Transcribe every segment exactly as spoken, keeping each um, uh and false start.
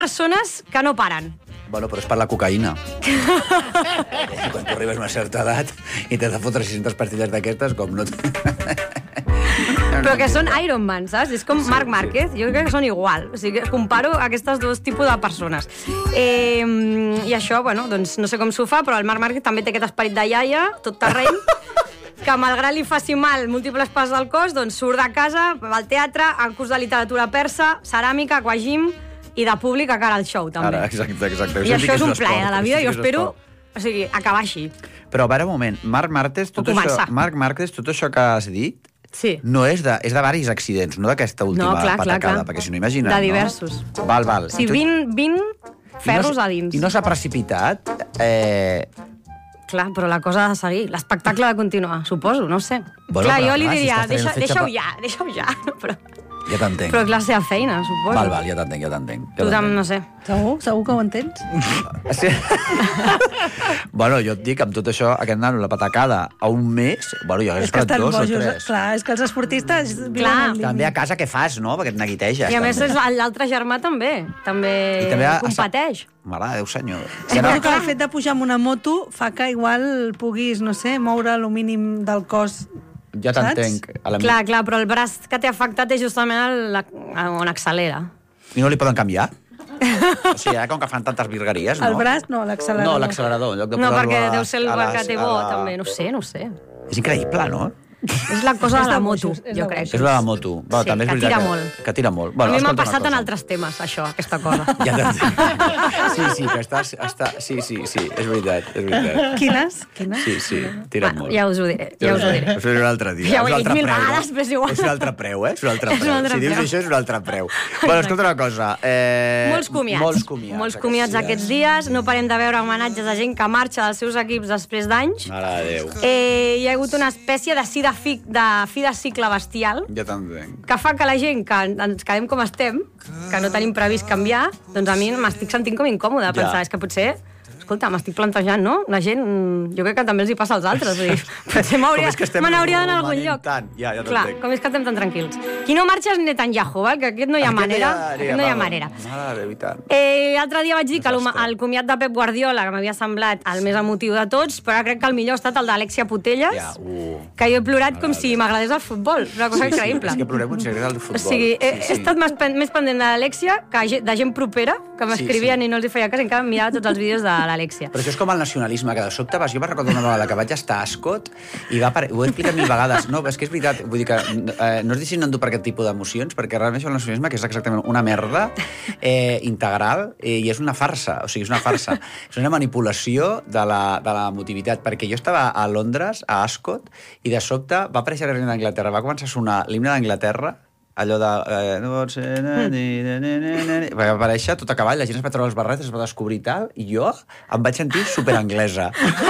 persones que no paren. Bueno, però és per la cocaïna. Quan tu arribes a una certa edat i t'has de fotre sis-centes pastilles d'aquestes, com no... Però que són Iron Man, saps? És com Marc Márquez. Jo crec que són igual. O sigui, comparo aquests dos tipus de persones. Eh, I això, bueno, doncs no sé com s'ho fa, però el Marc Márquez també té aquest esperit de iaia, tot terreny, que malgrat li faci mal múltiples parts del cos, doncs surt de casa, va al teatre, al curs de literatura persa, ceràmica, aquagym i de públic a cara al show, també. Ara, exacte, exacte. I això és un plaer de la vida, jo espero, o sigui, acabar així. Però, a veure, un moment, Marc Márquez, tot això, Marc Márquez, tot això que has dit, sí. no és de, és de varis accidents, no d'aquesta última no, clar, patacada, clar, clar. perquè si no imagina't, de diversos. No? Val, val. Sí, vint, vint ferros no, a dins. I no s'ha precipitat? Eh... Clar, però la cosa ha de seguir. L'espectacle ha de continuar, suposo, no ho sé. Bueno, clar, però, jo li clar, diria, si deixa, deixa-ho pa... ja, deixa-ho ja. Però... Ja t'entenc. Però és la seva feina, suposo. Val, val, ja t'entenc, ja t'entenc. Ja tu també, no sé. Segur? Segur que ho entens? Sí. Bueno, jo et dic, amb tot això, aquest nano, la patacada, a un mes, bueno, jo hagués esperat dos bojos, o tres. Clar, és que els esportistes... Clar. També a casa què fas, no? Perquè et neguiteges. I a també. més, l'altre germà també. També, I també competeix. Mare de Déu, senyor. Suposo que el fet de pujar amb una moto fa que igual puguis, no sé, moure el mínim del cos. Ja t'entenc. Clar, clar, però el braç que t'ha afectat és justament el, on accelera. I no li poden canviar? O sigui, com que fan tantes virgueries, no? El braç, no, l'accelerador. No, l'accelerador. En lloc de no, perquè a, deu ser el les, que té bo, també. No ho sé, no ho sé. És increïble, no? És la cosa de la moto, jo crec. És la de moto. Sí, també és que tira molt. Que tira molt. Bueno, a mi m'ha passat en altres temes, això, aquesta cosa. Ja sí, sí, que estàs... Està... Sí, sí, sí, és veritat, és veritat. Quines? Quines? Sí, sí, tira bueno, molt. Ja us ho diré, ja us ho diré. Això és un altre dia. Ja ho he dit mil vegades, però és igual. És un altre preu, eh? És un altre És un preu. altre Si dius preu. això, és un altre preu. Bueno, escolta una cosa. Eh... Molts comiats. Molts comiats. Molts comiats aquests dies. No parem de veure homenatges a gent que marxa dels seus equips després d'anys. Mare de Déu. Eh, hi ha hagut una espècie de fi de, fi, de, fi de cicle bestial Ja t'entenc. que fa que la gent que ens quedem com estem, que no tenim previst canviar, doncs a mi m'estic sentint com incòmode. Pensar, és que potser... Escolta, m'estic plantejant, no? La gent, jo crec que també els hi passa als altres. Vull dir, potser me n'hauria d'anar a algun lloc. Tant. Ja, ja clar, com és que estem tan tranquils. Qui no marxa és Netanyahu, val? Que aquest no hi ha Aquest manera. ja, Aquest no hi ha manera. Mare de Déu, i tant. Eh, L'altre dia vaig dir que el comiat de Pep Guardiola, que m'havia semblat el més emotiu de tots, però crec que el millor ha estat el d'Alexia Putellas, Ja, uh. que jo he plorat com si m'agradés el futbol. Una cosa Sí, sí, increïble. és que plorem un secret del futbol. O sigui, he, Sí, he sí. estat més, pen- més pendent de l'Alexia que ge- de gent propera, que m'escrivien Sí, sí. i no els hi feia cas, encara em mirava tots els vídeos de l'Alexia. Però això és com el nacionalisme, que de sobte vas... Jo me'n recordo una vegada que vaig estar a Ascot i va apare... ho he explicat mil vegades. No, és que és veritat. Vull dir que eh, no es deixin endur per aquest tipus d'emocions, perquè realment això el nacionalisme que és exactament una merda eh, integral eh, i és una farsa. O sigui, és una farsa. És una manipulació de la, de la motivitat, perquè jo estava a Londres, a Ascot, i de sobte va aparèixer la reina d'Anglaterra. Va començar a sonar l'himne d'Anglaterra, allò de... Eh, no pot ser... Na, ni, na, na, na, na, na. Va aparèixer tot a cavall, la gent es va treure els barrets, es va descobrir tal, i jo em vaig sentir superanglesa.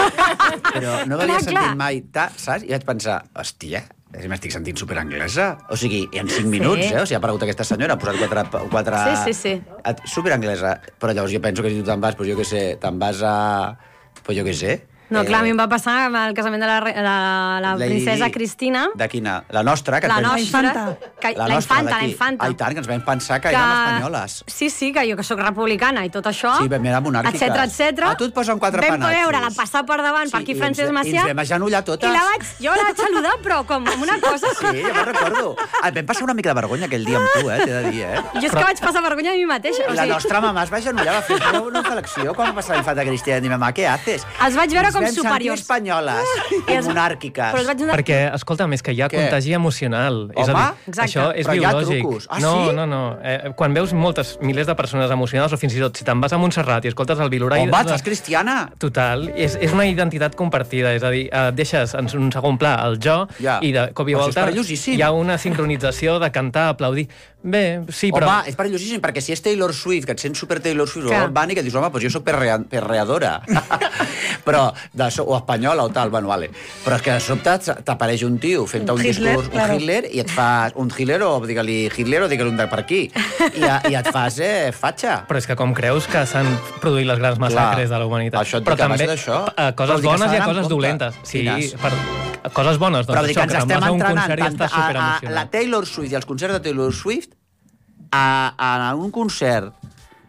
Però no m'havia Clar, sentit clar. mai, ta, saps? I vaig pensar, hòstia, m'estic sentint superanglesa. O sigui, en cinc minuts, eh? O sigui, ha aparegut aquesta senyora, ha posat quatre... quatre... Sí, sí, sí. Superanglesa. Però llavors jo penso que si tu te'n vas, doncs jo què sé, te'n vas a... Doncs jo què sé... No, clar, a mi em va passar amb el casament de la, re- de la Lady princesa Di. Cristina. De quina? La nostra? Que La ens vam- nostra. Que, la, nostra, infanta, la d'aquí. infanta. Ai, tant, que ens vam pensar que, que... érem espanyoles. Sí, sí, que jo que sóc republicana i tot això, Sí, vam era monàrquiques. etcètera, etcètera. A tu et posen quatre vam panatxos. Vam veure-la passar per davant, per aquí i Francesc ens- Macià. I ens vam agenollar totes. I la vaig, jo la vaig saludar, però com una cosa... Sí, ja me'n recordo. Ah, vam passar una mica de vergonya aquell dia amb tu, eh, t'he de dir, eh? Jo és que vaig passar vergonya a mi mateixa. O La sigui, nostra mamà es va agenollar, va fer una selecció quan va passar la infanta Cristina. I mamà, què haces? Els vaig veure Ens com vam sentir superiors. espanyoles i monàrquiques. Però els vaig donar... Perquè, escolta'm, és que hi ha Què? contagi emocional. És a Home, dir, exacte. això és Però hi ha biològic. trucos. Ah, no, sí? no, no. Eh, quan veus moltes, milers de persones emocionades, o fins i tot, si te'n vas a Montserrat i escoltes el Vilorai... On vaig, és cristiana? Total, és, és una identitat compartida, és a dir, et deixes en un segon pla el jo Ja. i de cop i Però això és volta perillosíssim. hi ha una sincronització de cantar, aplaudir. Bé, sí, però... Home, és perillosíssim, perquè si és Taylor Swift, que et sents super Taylor Swift, Clar. o el Bunny, que dius, home, doncs jo soc perrea, perreadora. Però, de, so- o espanyola o tal, bueno, vale. Però és que de sobte t'apareix un tio fent-te un, Un Hitler, discurs, claro. un Hitler, i et fa un Hitler, o digue-li Hitler, o digue-li un de per aquí. I, I et fas, eh, fatxa. Però és que com creus que s'han produït les grans massacres Clar. de la humanitat? Això et dic però que també va ser d'això. eh, coses Però dic que bones s'ha i d'anar coses amb compte. dolentes. Sí, Quines? per, coses bones, doncs Però vull dir això, que ens que te'n estem vas a un entrenant concert i tant estàs a, a, superemocionat. la Taylor Swift i els concerts de Taylor Swift a, a un concert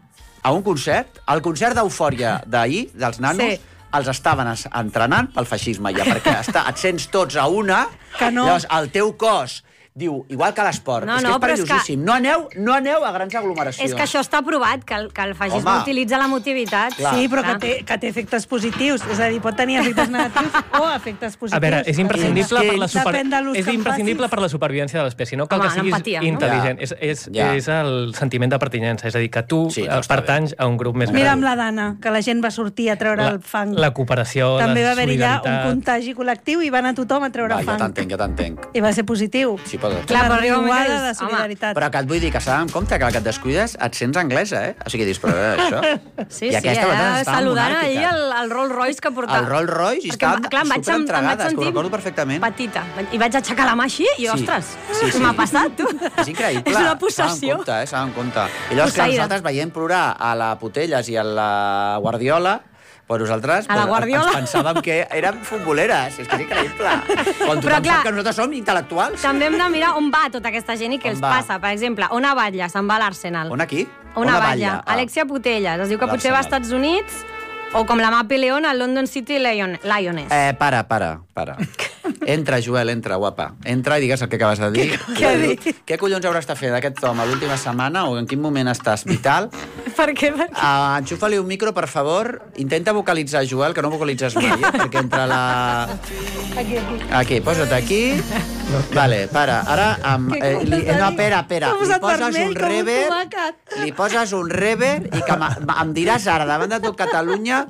a un concert, al concert d'Eufòria d'ahir, dels nanos, Sí. els estaven es- entrenant pel feixisme ja, perquè està, et sents tots a una, Que no. llavors el teu cos diu, igual que l'esport, No, és que no, és però és perillosíssim. que- No, aneu, no aneu a grans aglomeracions. És que això està provat, que el, que el feixisme Home. utilitza l'emotivitat. Clar. Sí, però que Clar. té, que té efectes positius. És a dir, pot tenir efectes negatius o efectes positius. A veure, és imprescindible, És que per la, super... depèn de l'ús és que en imprescindible facis. per la supervivència de l'espècie. No cal Home, que siguis l'empatia, no? intel·ligent. Ja. És, és, Ja. és el sentiment de pertinença. És a dir, que tu Sí, sí, no, està pertanys a un grup més Mira gran. amb la Dana, que la gent va sortir a treure la, el fang. la cooperació, També la va haver-hi ja un solidaritat... contagi col·lectiu i va anar tothom a treure Va, el ja fang. t'entenc, ja t'entenc. I va ser positiu. Sí, però... Clar, però arriba un moment que riuada de dius, home, solidaritat. Però que et vull dir que s'ha en compte que el que et descuides et sents anglesa, eh? O sigui, dius, però eh, això... Sí, I sí, aquesta vegada eh? estava saludant ahir monàrquica. el, el Rolls Royce que portava. El Rolls Royce, i Perquè, estaven clar, em vaig, em, em vaig superentregades, que ho sentir recordo perfectament. petita. I vaig aixecar la mà així i, Sí. ostres, Sí, sí. què m'ha passat, tu? És increïble. És una S'ha en possessió. compte, eh? S'ha en compte. I llavors, clar, Posseïda. nosaltres veiem plorar a la Putelles i a la Guardiola, però nosaltres A la pues, Guardiola? ens pensàvem que eren futboleres. És que és increïble. Quan tothom Però, clar, sap que nosaltres som intel·lectuals. També hem de mirar on va tota aquesta gent i què On els va? passa. Per exemple, Ona Batlle se'n va a l'Arsenal. On aquí? Ona Batlle? Batlle. Ah. Alexia Putelles. Es diu que potser va als L'Arsenal. Estats Units o com la Mapi León al London City Lion Lioness. Eh, para, para, para. Entra, Joel, entra, guapa. Entra i digues el que acabes de dir. què ha dit? Què collons haurà estat fent aquest home l'última setmana o en quin moment estàs vital? Per què? Per què? Uh, enxufa-li un micro, per favor. Intenta vocalitzar, Joel, que no vocalitzes mai, eh? Perquè entre la... Aquí, aquí. Aquí, posa't aquí. Vale, para. Ara, amb, Que eh, com li, t'has no, dit? espera, espera. T'ha Li posat poses vermell un com un rever, tomàquet. li poses un rever i que ma- ma- em diràs ara, davant de tot Catalunya,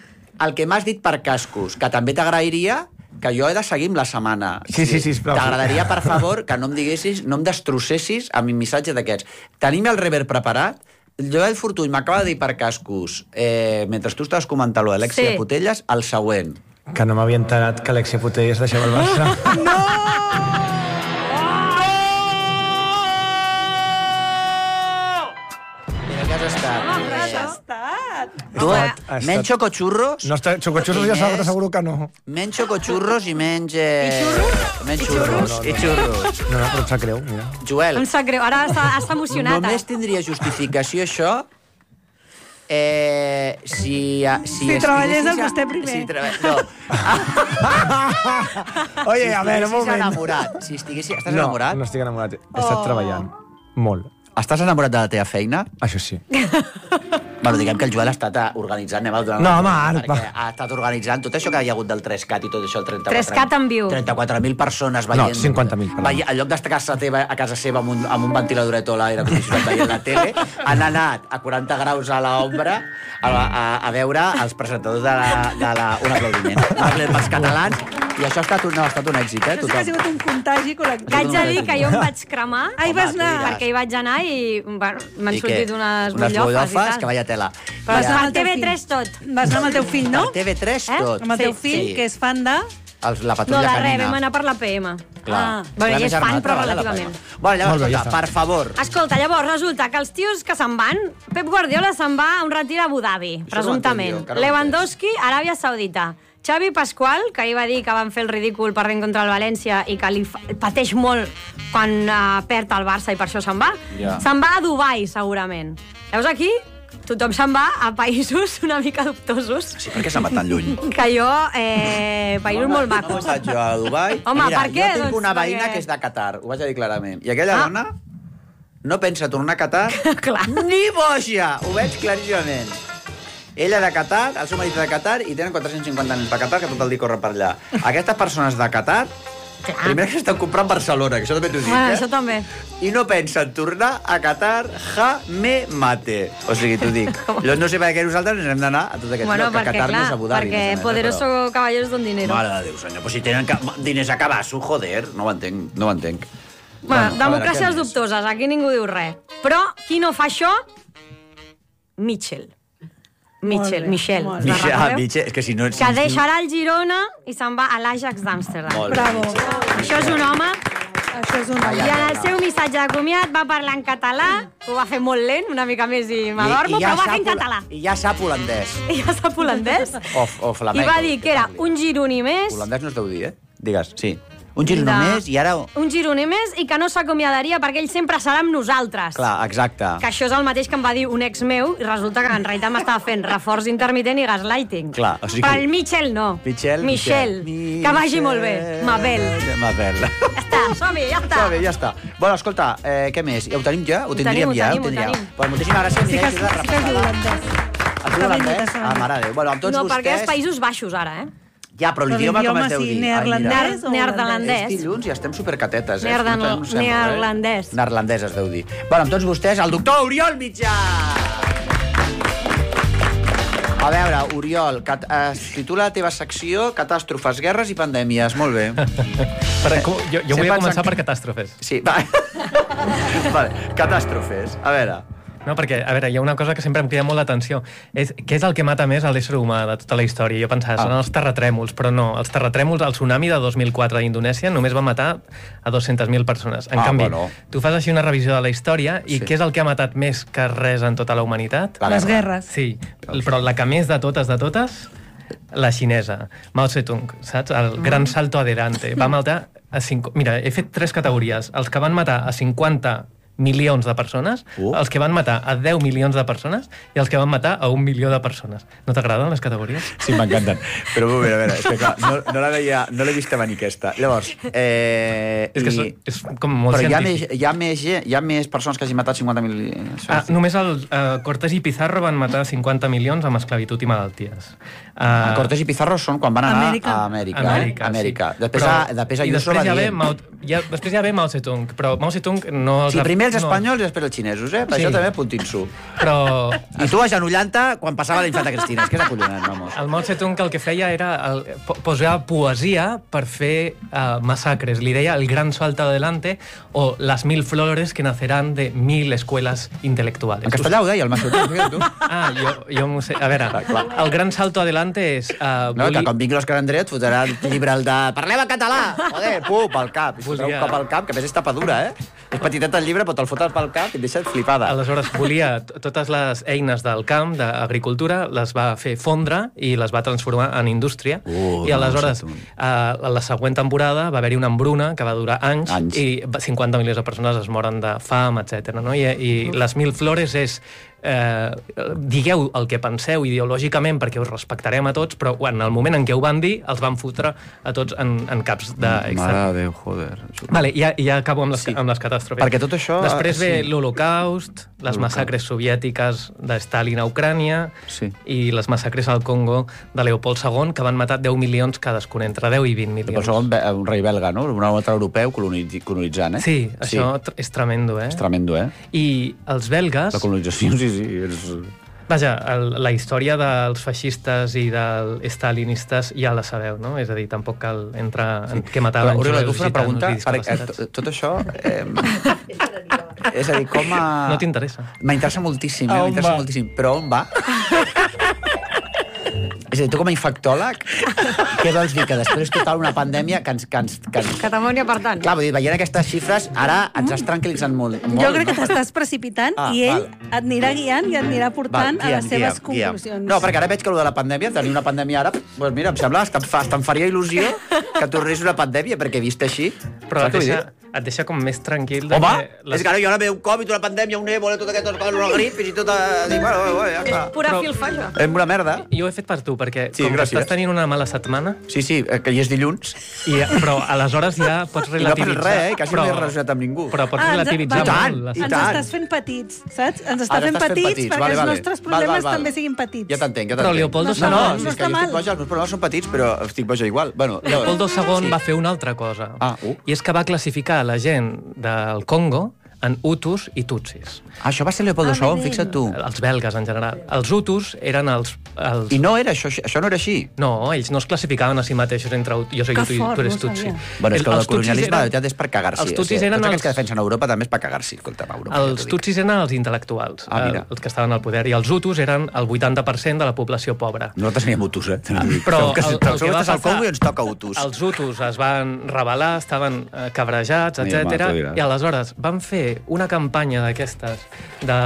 el que m'has dit per cascos, que també t'agrairia que jo he de seguir amb la setmana. Sí, sí, sisplau. T'agradaria, per favor, que no em diguessis, no em destrossessis amb un missatge d'aquests. Tenim el rever preparat. Joel Fortuny m'acaba de dir per cascos, eh, mentre tu estaves comentant lo d'Alexia Sí. Putelles, el següent. Que no m'havia enterat que Alexia Putelles deixava el Barça. Mira, què has estat? Home, però Eh, això... Estat. Tu, Home, ha estat- menys xocochurros, No està, xocochurros ja s'ha t'asseguro que no. menys xocochurros i menys... Eh, I xurros? Menys I xurros. xurros? I xurros. No, no, però em sap greu, mira. Joel, Em sap greu, ara està, està emocionat. només eh? tindria justificació això eh, si, si, Si treballés estiguessis amb vostè primer. Si treba... No. Oye, si a veure, un estiguessis moment. enamorat. Si estiguessis... Estàs no, enamorat? no estic enamorat. He estat treballant. Molt. Estàs enamorat de la teva feina? Això sí. Bueno, diguem que el Joel ha estat eh, organitzant, anem a donar... No, Marc, Perquè va. ha estat organitzant tot això que hi ha hagut del tres cat i tot això, el trenta-quatre... tres cat en viu. trenta-quatre mil persones veient... No, cinquanta mil, perdó. veient, en lloc d'estar a casa teva, a casa seva amb un, amb un ventiladoret o l'aire condicionat veient la tele, han anat a quaranta graus a l'ombra a, a, a veure els presentadors de la... De la un aplaudiment. Un aplaudiment pels catalans. I això ha estat un, no, ha estat un èxit, eh? Això sí que ha sigut un contagi col·lectiu. Que haig de dir que jo em vaig cremar. Ah, hi vas Home, anar? tu diràs. Perquè hi vaig anar i bueno, m'han I què? sortit unes Unes butllofes i butllofes, tal. que vaya tela. Però Vas es anar fa amb el teu T V fill. tres tot. Vas anar amb el teu fill, no? Per T V tres Eh? tot. Amb el teu Sí, fill, sí. que és fan de... Els, la No, patrulla de res, canina. vam anar per la P M. Clar. Ah. Bueno, La ell meva és fan, germana però treballa a la relativament. P M. Bueno, llavors, Molt bé, ja escolta, està. per favor. Escolta, llavors resulta que els tios que se'n van, Pep Guardiola se'n va a un retir a Abu Dhabi, Això no ho presumptament. entenc jo, encara no ho Lewandowski, Aràbia Saudita. Xavi Pasqual, que ahir va dir que van fer el ridícul perdent contra el València i que li fa- pateix molt quan uh, perd el Barça i per això se'n va, Ja. se'n va a Dubai, segurament. Llavors aquí tothom se'n va a països una mica dubtosos. Sí, per què se'n va tan lluny? Que jo, eh, països molt macos. No vaig jo a Dubai. Home, Mira, per què? jo tinc Doncs una veïna perquè- que és de Qatar, ho vaig a dir clarament. I aquella Ah. dona no pensa tornar a Qatar Clar. ni boja! Ho veig claríssimament. Ella de Qatar, el seu marit de Qatar, i tenen quatre-cents cinquanta anys per Qatar, que tot el dia corren per allà. Aquestes persones de Qatar, Clar. primer que estan comprant Barcelona, que això també t'ho dic, Bueno, eh? això també. I no pensen tornar a Qatar, ja me mate. O sigui, t'ho dic. Llavors no sé per què nosaltres ens hem d'anar a tot aquest Bueno, lloc, que perquè, Qatar no clar, és Abu Dhabi. perquè més o menys, poderoso però- caballeros don dinero. Mare de Déu, senyor, però si tenen ca- diners a cabasso, joder, no ho entenc, no ho entenc. Bueno, a veure, democràcies què més? dubtoses, aquí ningú diu res. Però qui no fa això? Mitchell. Mitchell, bé, Michel. molt la Michel, ah, recordeu? Michel, és que si no... Que deixarà el Girona i se'n va a l'Ajax d'Amsterdam. Molt bé. Bravo. Això és un home. Això és un... Calla. I en el seu missatge de comiat va parlar en català, ho va fer molt lent, una mica més i m'adormo, però ho va fer en sap català. hola- I ja sap holandès. I ja sap holandès. O, o I flamenco. va dir que era un gironí més. Holandès no es deu dir, eh? Digues, sí. Un giro De- només i ara... Un gironer més i que no s'acomiadaria perquè ell sempre serà amb nosaltres. Clar, exacte. Que això és el mateix que em va dir un ex meu i resulta que en realitat m'estava fent reforç intermitent i gaslighting. Clar, o sigui Però que- el Michel no. Michel, Michel. Michel. Que vagi molt bé. Mabel. Mabel. Ja està, som-hi, ja està. Està bé, ja està. Bueno, escolta, eh, què més? Ja ho tenim ja? Ho Ho tindríem tenim, ho ja? tenim, ho tindríem. tenim. Pues moltíssimes gràcies, Sí que, Mireia, sí ajuda a que es diu repassar-la. holandès. Es diu holandès? Està ben Ah, dit, mare de Déu. Bueno, amb tots No, vostès... perquè és Països Baixos, ara, eh? Ja, però Però l'idioma com l'idioma es deu sí, dir? neerlandès Ai, mira. o Neerlandès. És dilluns i estem supercatetes, eh? Neerdan- No sembla, eh? neerlandès. Neerlandès es deu dir. Bueno, amb tots vostès, el doctor Oriol Mitjà! A veure, Oriol, cat, es titula la teva secció Catàstrofes, guerres i pandèmies. Molt bé. Per, jo, jo Sempre volia ens començar en- per catàstrofes. Sí, va. Vale, catàstrofes. A veure... No, perquè, a veure, hi ha una cosa que sempre em crida molt l'atenció. És, què és el que mata més a l'ésser humà de tota la història? Jo pensava, són Ah. els terratrèmols, però no. Els terratrèmols, el tsunami de dos mil quatre d'Indonèsia només va matar a dues-centes mil persones. En Ah, canvi, bueno. tu fas així una revisió de la història i Sí. què és el que ha matat més que res en tota la humanitat? La Les guerra. guerres. Sí, però la que més de totes, de totes, la xinesa. Mao Zedong, saps? El gran salto adelante. Va matar a cinc... Mira, he fet tres categories. Els que van matar a cinquanta milions de persones, Uh. els que van matar a deu milions de persones i els que van matar a un milió de persones. No t'agraden les categories? Sí, m'encanten. Però, a veure, a veure, és que clar, no, no la veia, no l'he vist venir aquesta. Llavors, eh... És que i- és, és com molt Però hi ha, més, científic. hi, ha més, gent- hi ha més persones que hagin matat cinquanta mil... Ah, només el uh, Cortés i Pizarro van matar cinquanta milions amb esclavitud i malalties. Uh, Cortés i Pizarro són quan van anar Amèrica. a Amèrica. Amèrica, Amèrica. sí. Després, Però- a, després i Ayuso va després ja ve dient... Mao, ja, després ja ve Mao Zedong, però Mao Zedong no... els Sí, ha- primer els no- espanyols i després els xinesos, eh? Per Sí. això també apuntin-s'ho. Però I tu agenollant-te quan passava la infanta Cristina. És que és acollonant, vamos. el Mao Zedong el que feia era el, po- posar poesia per fer uh, massacres. Li deia el gran salto adelante o las mil flores que nacerán de mil escuelas intelectuales. En castellà ho deia, el Massoter, fíjate tu. Ah, jo, jo m'ho sé. A veure, el gran salto adelante és... Uh, No, que quan vingui l'Òscar Andrea et fotrà el llibre el de parlem en català! Joder, pum, pel cap. I fotrà un Volia- cop al cap, que a més és tapadura, eh? És petitet el llibre, però te'l foten pel cap i et deixa flipada. Aleshores, volia t- totes les eines del camp, d'agricultura, les va fer fondre i les va transformar en indústria. Uh, I aleshores, no, a la següent temporada va haver-hi una embruna que va durar anys, Anys. i cinquanta milions de persones es moren de fam, etcètera. No? I, I les mil flores és eh, digueu el que penseu ideològicament perquè us respectarem a tots, però en el moment en què ho van dir els van fotre a tots en, en caps Mare d'extra. de Déu, joder. Vale, ja, ja acabo amb les, Sí. sí. amb les catàstrofes. Perquè tot això, Després ve sí. l'Holocaust, les L'Holocaust. massacres soviètiques de Stalin a Ucrània Sí. i les massacres al Congo de Leopold segon, que van matar deu milions cadascun, entre deu i vint Però milions. segon, be- un rei belga, no? Un altre europeu colonitz- colonitzant, eh? Sí, això tr- és tremendo, eh? És tremendo, eh? I els belgues... La colonització, sí, sí. És... Vaja, el, la història dels feixistes i dels stalinistes ja la sabeu, no? És a dir, tampoc cal entrar en què mataven Però, Oriol, et jueus, vull fer una gitanos pregunta. i Per, eh, discapacitats. tot, tot això... Eh, és a dir, com a... No t'interessa. M'interessa moltíssim, eh? A on M'interessa va? moltíssim. Però on va? És a dir, tu com a infectòleg, què vols dir? Que després total una pandèmia que ens... Que ens, que ens... Catamònia, per tant. Clar, vull dir, veient aquestes xifres, ara ens has tranquil·litzant molt. molt Jo crec que no? t'estàs precipitant Ah, i ell val. et anirà guiant i et anirà portant a les seves conclusions. No, perquè ara veig que el de la pandèmia, tenir una pandèmia ara, doncs mira, em sembla que em, fa, em faria il·lusió que tornés una pandèmia, perquè vist així... Però saps et què vull deixa, dir? et deixa com més tranquil. de Home, que és que ara jo ara veu un Covid, una pandèmia, un ébola, tot aquestes coses, una grip, fins i tot... A... Dic, bueno, bueno, ja És està. pura Però- filfalla. És una merda. Jo ho he fet per tu, perquè Sí, com que gràcies. estàs tenint una mala setmana, Sí, sí, eh, que hi és dilluns. i, però aleshores ja pots I no passa relativitzar... res, eh? Quasi no he relacionat amb ningú. Però pots Ah, ens- relativitzar I tant, molt. i Ens tant. estàs fent petits, saps? Ens està Ara fent estàs petits, perquè vale, els vale. nostres Val, val, problemes val. també siguin petits. Ja t'entenc, ja Però t'entenc. Leopoldo no, no, segon si no és que està jo mal. estic boja, els meus problemes són petits, però estic boja igual. Bueno, no. Leopoldo segon va fer una altra cosa. Ah, uh. I és que va classificar la gent del Congo en Hutus i Tutsis. Ah, això va ser Leopoldo Ah, segon, bé. fixa't tu. Els belgues, en general. Els Hutus eren els... els... I no era això, això no era així. No, ells no es classificaven a si mateixos entre ut- jo soy Que Hutu i fort, tu eres no Tutsi. sabia. Bueno, és que el Els del colonialisme, Tutsis la eren- veritat, és per cagar-s'hi. Els O Tutsis sigui, eren tots aquests els- que defensen Europa també és per cagar-s'hi. Escolta, Europa, ja Els t'ho dic. Tutsis eren els intel·lectuals, Ah, mira. eh, els que estaven al poder, i els Hutus eren el vuitanta per cent de la població pobra. Nosaltres n'hi ha Hutus, eh? Però que, el, el, que que va estàs al passar, Congo i ens toca Hutus. els Hutus es van rebel·lar, estaven eh, cabrejats, Mira, etcètera, maco, mira. i aleshores van fer fer una campanya d'aquestes de,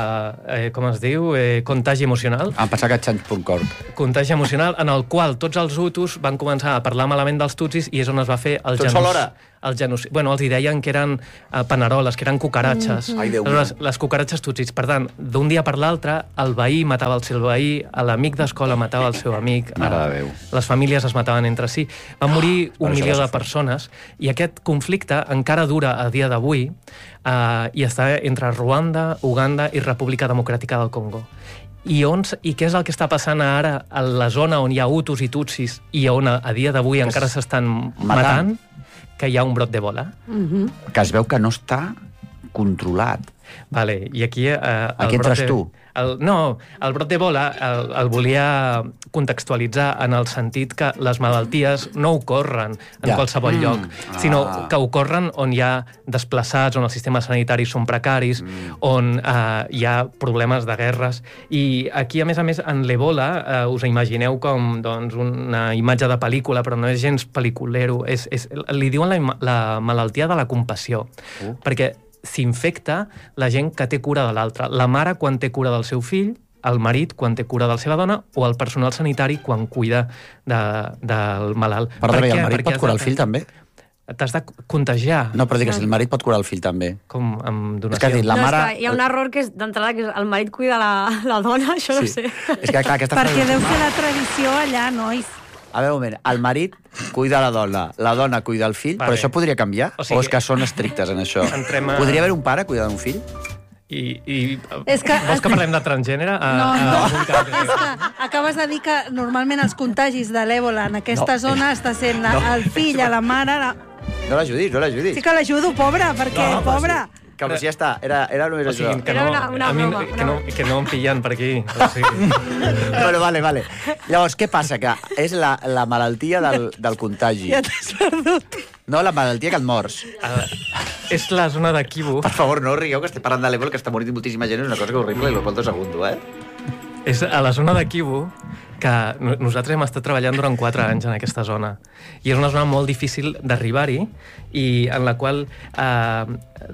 eh, com es diu, eh, contagi emocional. Em pensava que Change punt org. Contagi emocional, en el qual tots els hutus van començar a parlar malament dels tutsis i és on es va fer el Tots genocidi. alhora? El genocidi. Bueno, els hi deien que eren uh, paneroles, que eren cucaratxes. Ai, Déu meu. les, les cucaratxes tutsis. Per tant, d'un dia per l'altre, el veí matava el seu veí, l'amic d'escola matava el seu amic, Mare de Déu. les famílies es mataven entre si. Van morir Per un això milió va de ser fort. persones i aquest conflicte encara dura a dia d'avui uh, i està entre Ruanda, Uganda i República Democràtica del Congo. I, on, I què és el que està passant ara a la zona on hi ha hutus i tutsis i on a, a dia d'avui encara s'estan matant. matant? Que hi ha un brot d'Ebola. Que es veu que no està controlat. Vale, i aquí... Eh, el Aquí entres brot de- tu. El, no, el brot d'Ebola el, el volia contextualitzar en el sentit que les malalties no ocorren en Ja. qualsevol Mm. lloc, sinó Ah. que ocorren on hi ha desplaçats, on els sistemes sanitaris són precaris, Mm. on eh, hi ha problemes de guerres. I aquí, a més a més, en l'Ebola eh, us imagineu com doncs, una imatge de pel·lícula, però no és gens pel·liculero. És, és, li diuen la, ima- la malaltia de la compassió, Uh. perquè s'infecta la gent que té cura de l'altre. La mare quan té cura del seu fill, el marit quan té cura de la seva dona o el personal sanitari quan cuida de, del malalt. Perdó, Per i què? el marit Perquè pot has curar de- el fill també? T'has de contagiar. No, però dic que si el marit pot curar el fill també. Com amb És que donació. has dit, la no, mare... és que hi ha un error que és d'entrada, que és el marit cuida la, la dona, això no Sí. sé. És que, clar, aquesta Perquè frase... deu ser la tradició allà, nois. A veure, un moment, el marit cuida la dona, la dona cuida el fill, Vale. però això podria canviar? O O, sigui, és que són estrictes en això? entrem a- Podria haver un pare cuidant un fill? I, i És que- vols que parlem de transgènere? A, No, no. a, a, És que acabes de dir que normalment els contagis de l'èbola en aquesta No. zona està sent la, No. el fill, a la mare... La... No l'ajudis, no l'ajudis. Sí que l'ajudo, pobra, perquè, No, però pobra... sí. Que però sí, ja està, era, era només o això. sigui, que Era no, una- una a mi, broma, que, una no, que no em pillen per aquí. O sigui, Bueno, vale, vale. Llavors, què passa? Que és la, la malaltia del, del contagi. Ja t'has perdut. No, la malaltia que et mors. uh, és la zona de Kivu. Per favor, no rigueu, que estic parlant de l'Ebola, que està morint moltíssima gent, és una cosa que horrible i lo porto segundo, eh? És a la zona de Kivu que no- nosaltres hem estat treballant durant quatre anys en aquesta zona. I és una zona molt difícil d'arribar-hi i en la qual eh,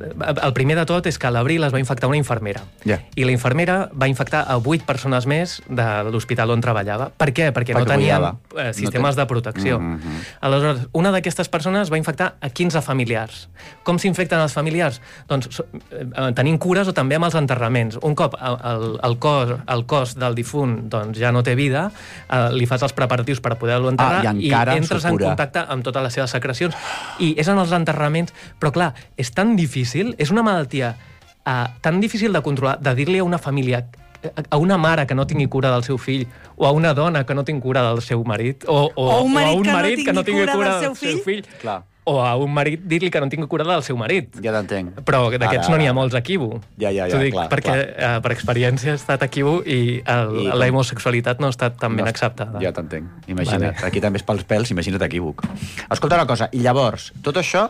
el primer de tot és que a l'abril es va infectar una infermera. Ja. I la infermera va infectar a vuit persones més de l'hospital on treballava. Per què? Perquè, Perquè no tenien bullava. eh, sistemes No ten- de protecció. Mm -hmm. Aleshores, una d'aquestes persones va infectar a quinze familiars. Com s'infecten els familiars? Doncs so- eh, tenint cures o també amb els enterraments. Un cop el, el, el, cos, el cos del difunt doncs, ja no té vida, eh, li fas els preparatius per poder-lo enterrar Ah, i encara entres en s'ho cura. contacte amb totes les seves secrecions. I és en els enterraments, però clar, és tan difícil, és una malaltia eh, tan difícil de controlar, de dir-li a una família, a una mare que no tingui cura del seu fill, o a una dona que no tingui cura del seu marit, o, o, O un marit o a un que no marit que no tingui tingui cura cura del del seu seu fill, Clar, o a un marit dir-li que no tingui cura del seu marit. ja t'entenc. Però d'aquests Ara, no n'hi ha ara. molts a Kivu. Ja, ja, ja, T'ho dic clar, perquè eh, per experiència he estat a Kivu i, el, I la com- homosexualitat no ha estat tan ben No, acceptada. Ja t'entenc. Imagina't. Vale. Aquí també és pels pèls, imagina't equívoc. Escolta una cosa, i llavors, tot això...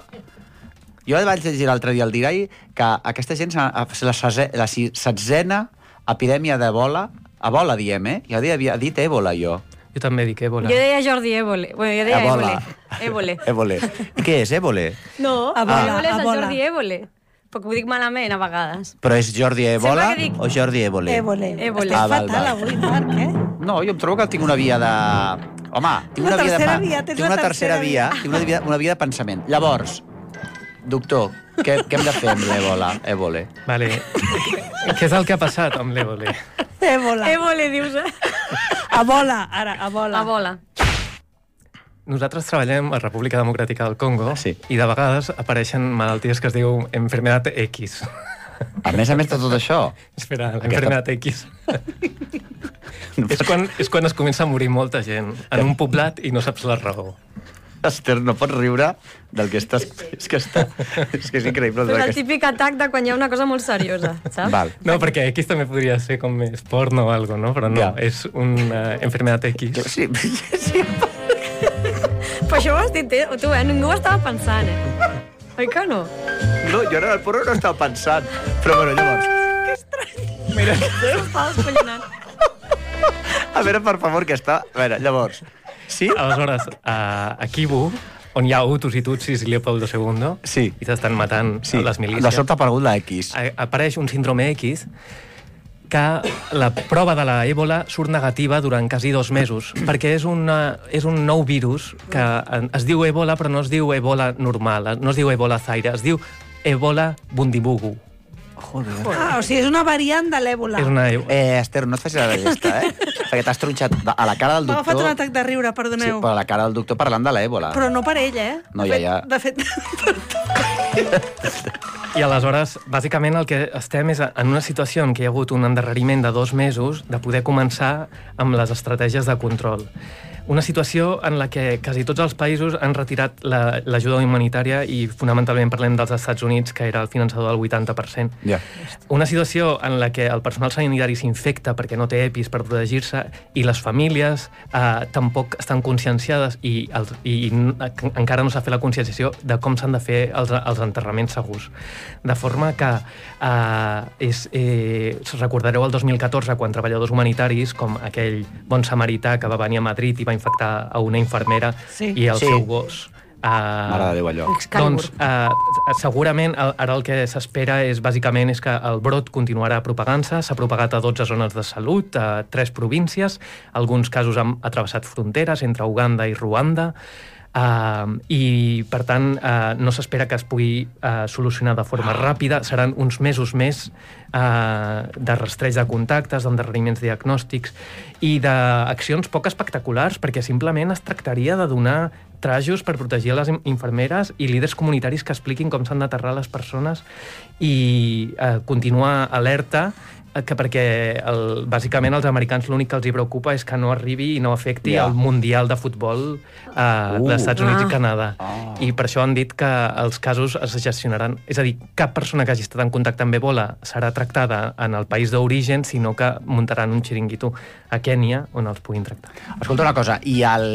Jo vaig llegir l'altre dia al diari que aquesta gent, s'ha- la, sese- la si- setzena epidèmia d'Ebola, Ebola diem, eh? Jo havia dit Ébola, jo. Jo també dic Ébola. Jo deia Jordi Évole. Bueno, jo deia Ebola. Évole. Évole. Ébole. I què és, Ébole? No, Ebola, Évole és el Ebola. Jordi Évole. Perquè ho dic malament a vegades. Però és Jordi Ebola Sempre que dic- o Jordi Ébole? Évole. Évole. Estem Ah, val, fatal val. avui, Marc, eh? No, jo em trobo que tinc una via de... Home, tinc Una una, via de... tercera pa- via, tens tinc la una tercera tercera via, via. tinc una via, una via de pensament. Llavors, doctor, què, què hem de fer amb l'Ebola? Ébole. Vale. Què és el que ha passat amb l'Ébole? Ébola. Évole, dius, eh? A bola, ara, a bola. La bola. Nosaltres treballem a República Democràtica del Congo Sí. i de vegades apareixen malalties que es diu enfermedad X. A més a més de tot això, Espera, Aquesta- l'enfermedad X. és, quan, és quan es comença a morir molta gent en un poblat i no saps la raó. Esther, no pots riure del que estàs... És que, està... és, que és increïble. És el Que... típic atac de quan hi ha una cosa molt seriosa, saps? Val. No, perquè X també podria ser com més porno o algo, no? Però no, Ja. és una enfermedad X. Sí, sí. Però això ho has dit eh? tu, eh? Ningú ho estava pensant, eh? Oi que no? No, jo no, el porro no estava pensant. Però bueno, llavors... Mira. Estava escollonant. A veure, per favor, que està... A veure, llavors... Sí? Aleshores, a, a Kivu on hi ha Hutus i Tutsis i Leopoldo segundo, Sí. i s'estan matant Sí, les milícies. de sobte ha aparegut la X. A- apareix un síndrome X que la prova de la èbola surt negativa durant quasi dos mesos, perquè és, una, és un nou virus que es diu èbola, però no es diu èbola normal, no es diu èbola zaire, es diu èbola bundibugu. Joder. Ah, o sigui, és una variant de l'èbola. És una èbola. Eh, Esther, no et facis la llesta, eh? Perquè t'has tronxat a la cara del M'ha doctor... agafat un atac de riure, Sí, perdoneu. però a la cara del doctor parlant de l'èbola. Però no per ell, eh? No, De ja, fet- ja. De fet, I aleshores, bàsicament, el que estem és en una situació en què hi ha hagut un endarreriment de dos mesos de poder començar amb les estratègies de control. Una situació en la que quasi tots els països han retirat la- l'ajuda humanitària i fonamentalment parlem dels Estats Units, que era el finançador del vuitanta per cent. Ja. Una situació en la que el personal sanitari s'infecta perquè no té EPIs per protegir-se i les famílies eh, tampoc estan conscienciades i, els, i n- encara no s'ha fet la conscienciació de com s'han de fer els, els enterraments segurs. De forma que eh, és, eh, recordareu el dos mil catorze quan treballadors humanitaris com aquell bon samarità que va venir a Madrid i va infectar a una infermera Sí. i el Sí. seu gos. Uh, Mare de Déu, allò. Excalibur. doncs, uh, segurament el- ara el que s'espera és bàsicament és que el brot continuarà propagant-se, s'ha propagat a dotze zones de salut, a tres províncies, alguns casos han atravessat fronteres entre Uganda i Ruanda, Uh, i per tant uh, no s'espera que es pugui uh, solucionar de forma ràpida, seran uns mesos més uh, de rastreig de contactes, d'endarreriments diagnòstics i d'accions poc espectaculars, perquè simplement es tractaria de donar trajos per protegir les infermeres i líders comunitaris que expliquin com s'han d'aterrar les persones i uh, continuar alerta que perquè el, bàsicament els americans l'únic que els hi preocupa és que no arribi i no afecti Ja. el Mundial de Futbol eh, Uh. dels Estats Units Ah. i Canadà. Ah. I per això han dit que els casos es gestionaran. És a dir, cap persona que hagi estat en contacte amb Ebola serà tractada en el país d'origen, sinó que muntaran un xiringuito a Kènia on els puguin tractar. Escolta una cosa, i, el,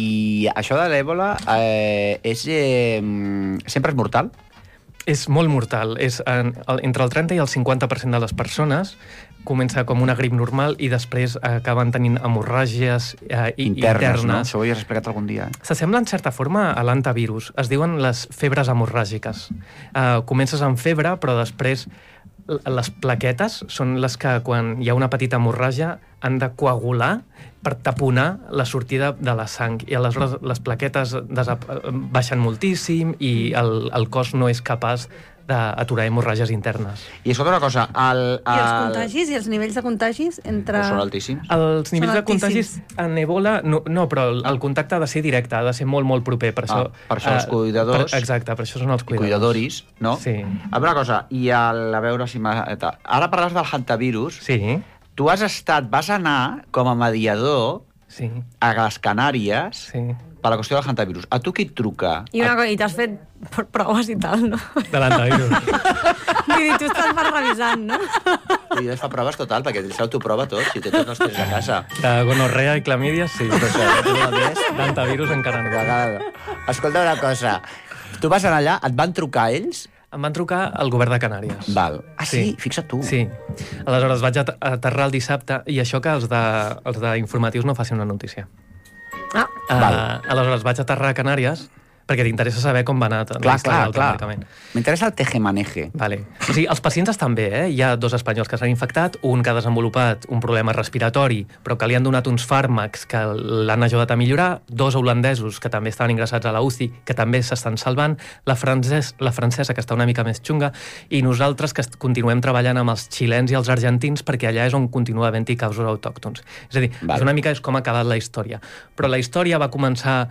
i això de l'èbola eh, és, eh, sempre és mortal? És molt mortal. És en, el, entre el trenta i el cinquanta per cent de les persones comença com una grip normal i després acaben tenint hemorràgies eh, i- Internes, internes. no? Això ho havies explicat algun dia. Eh? S'assembla en certa forma a l'antivirus. Es diuen les febres hemorràgiques. Uh, comences amb febre, però després l- les plaquetes són les que, quan hi ha una petita hemorràgia, han de coagular per taponar la sortida de la sang. I aleshores les plaquetes desap- baixen moltíssim i el, el cos no és capaç d'aturar hemorràgies internes. I escolta una cosa, el... el... I els contagis i els nivells de contagis entre... Són altíssims? Els nivells de contagis altíssims. en Ebola, no, no però el, el contacte ha de ser directe, ha de ser molt, molt proper. Per això, Ah, per això els eh, cuidadors- Per, exacte, per això són els I cuidadors. cuidadoris, no? Sí. A veure una cosa, i el, a veure si m'ha... Ara parles del hantavirus. Sí, Tu has estat, vas anar com a mediador sí, a les Canàries sí. per la qüestió del hantavirus. A tu qui et truca? I, una, co- i t'has fet p- proves i tal, no? De l'antivirus. Vull dir, tu estàs per revisant, no? I es fa proves total, perquè ell s'autoprova tot, si té tots els tests a casa. De gonorrea i clamídies, sí. Però això, tu a més... D'antivirus encara no. Escolta una cosa, tu vas anar allà, et van trucar ells? Em van trucar al govern de Canàries. Val. Ah, sí? sí? Fixa't tu. Sí. Aleshores vaig at- aterrar el dissabte i això que els de, els d'informatius no facin una notícia. Ah, Val. Uh, aleshores vaig aterrar a Canàries perquè t'interessa saber com va anar la Clar, història clar, del clar. tancament. M'interessa el tejemaneje. Vale. O sigui, els pacients estan bé, eh? Hi ha dos espanyols que s'han infectat, un que ha desenvolupat un problema respiratori, però que li han donat uns fàrmacs que l'han ajudat a millorar, dos holandesos que també estaven ingressats a la U C I, que també s'estan salvant, la, francès, la francesa, que està una mica més xunga, i nosaltres que est- continuem treballant amb els xilens i els argentins perquè allà és on continua havent-hi casos autòctons. És a dir, Vale. és una mica és com ha acabat la història. Però la història va començar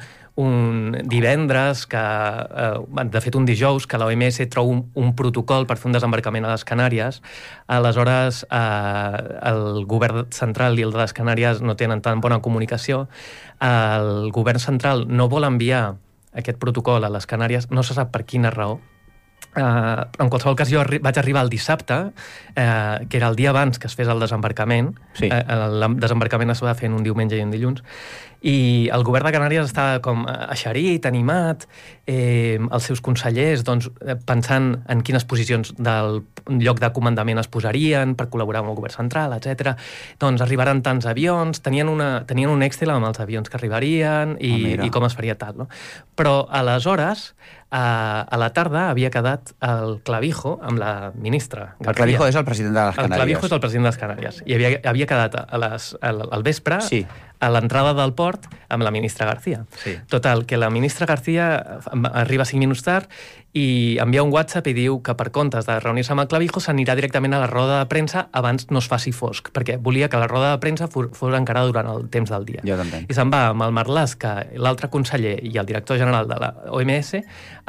un divendres, que, eh, de fet un dijous, que l'O M S treu un, un protocol per fer un desembarcament a les Canàries. Aleshores, eh, el govern central i el de les Canàries no tenen tan bona comunicació. El govern central no vol enviar aquest protocol a les Canàries, no se sap per quina raó. Uh, en qualsevol cas, jo arri vaig arribar el dissabte, uh, que era el dia abans que es fes el desembarcament. Sí. Uh, el desembarcament es va fer en un diumenge i un dilluns, I el govern de Canàries estava com eixerit, animat, eh, els seus consellers doncs, pensant en quines posicions del lloc de comandament es posarien per col·laborar amb el govern central, etcètera. Doncs arribaran tants avions, tenien, una, tenien un Excel amb els avions que arribarien i, oh, i com es faria tal. No? Però aleshores, a, a la tarda, havia quedat el Clavijo amb la ministra García. El Clavijo és el president de les Canàries. El Clavijo és el president de les Canàries. I havia, havia quedat a les, al, al vespre sí. a l'entrada del port amb la ministra García. Sí. Total, que la ministra García arriba cinc minuts tard i envia un WhatsApp i diu que per comptes de reunir-se amb el Clavijo s'anirà directament a la roda de premsa abans no es faci fosc, perquè volia que la roda de premsa fos, fos encara durant el temps del dia. Jo t'entenc. I se'n va amb el Marlaska, l'altre conseller i el director general de la O M S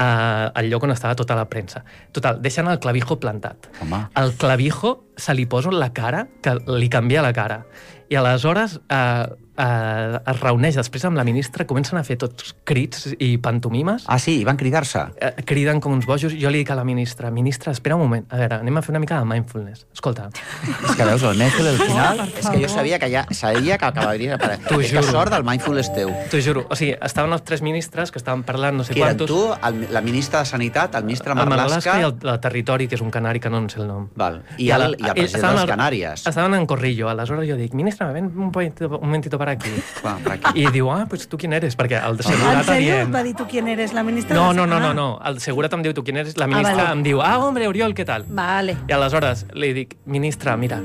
al lloc on estava tota la premsa. Total, deixen el Clavijo plantat. Home. El Clavijo se li posa la cara, que li canvia la cara. I aleshores eh, eh, es reuneix després amb la ministra, comencen a fer tots crits i pantomimes. Ah, sí? I van cridar-se? Eh, criden com uns bojos. Jo li dic a la ministra, ministra, espera un moment, a veure, anem a fer una mica de mindfulness. Escolta. És que veus, el mindfulness al final, oh, és que jo sabia que ja sabia que acabaria... T'ho és juro. que sort del mindfulness teu. T'ho juro. O sigui, estaven els tres ministres que estaven parlant no sé que eren quantos... tu, el, la ministra de Sanitat, el ministre el Marlaska... i el, el territori, que és un canari que no en sé el nom. Val. I, el, i el president de les Canàries. Estaven en corrillo. Aleshores jo dic, ministra, ven un momentito, un momentito para aquí. Va, per aquí. I diu, ah, pues tu quién eres? Perquè el ¿En segurat serio? dient... Va dir tu quién eres, la ministra? No, de no, no, Ah. no, no. El segurat em diu tu quién eres, la ministra Ah, vale. em diu, ah, hombre, Oriol, ¿qué tal? Vale. Y aleshores le dic, ministra, mira,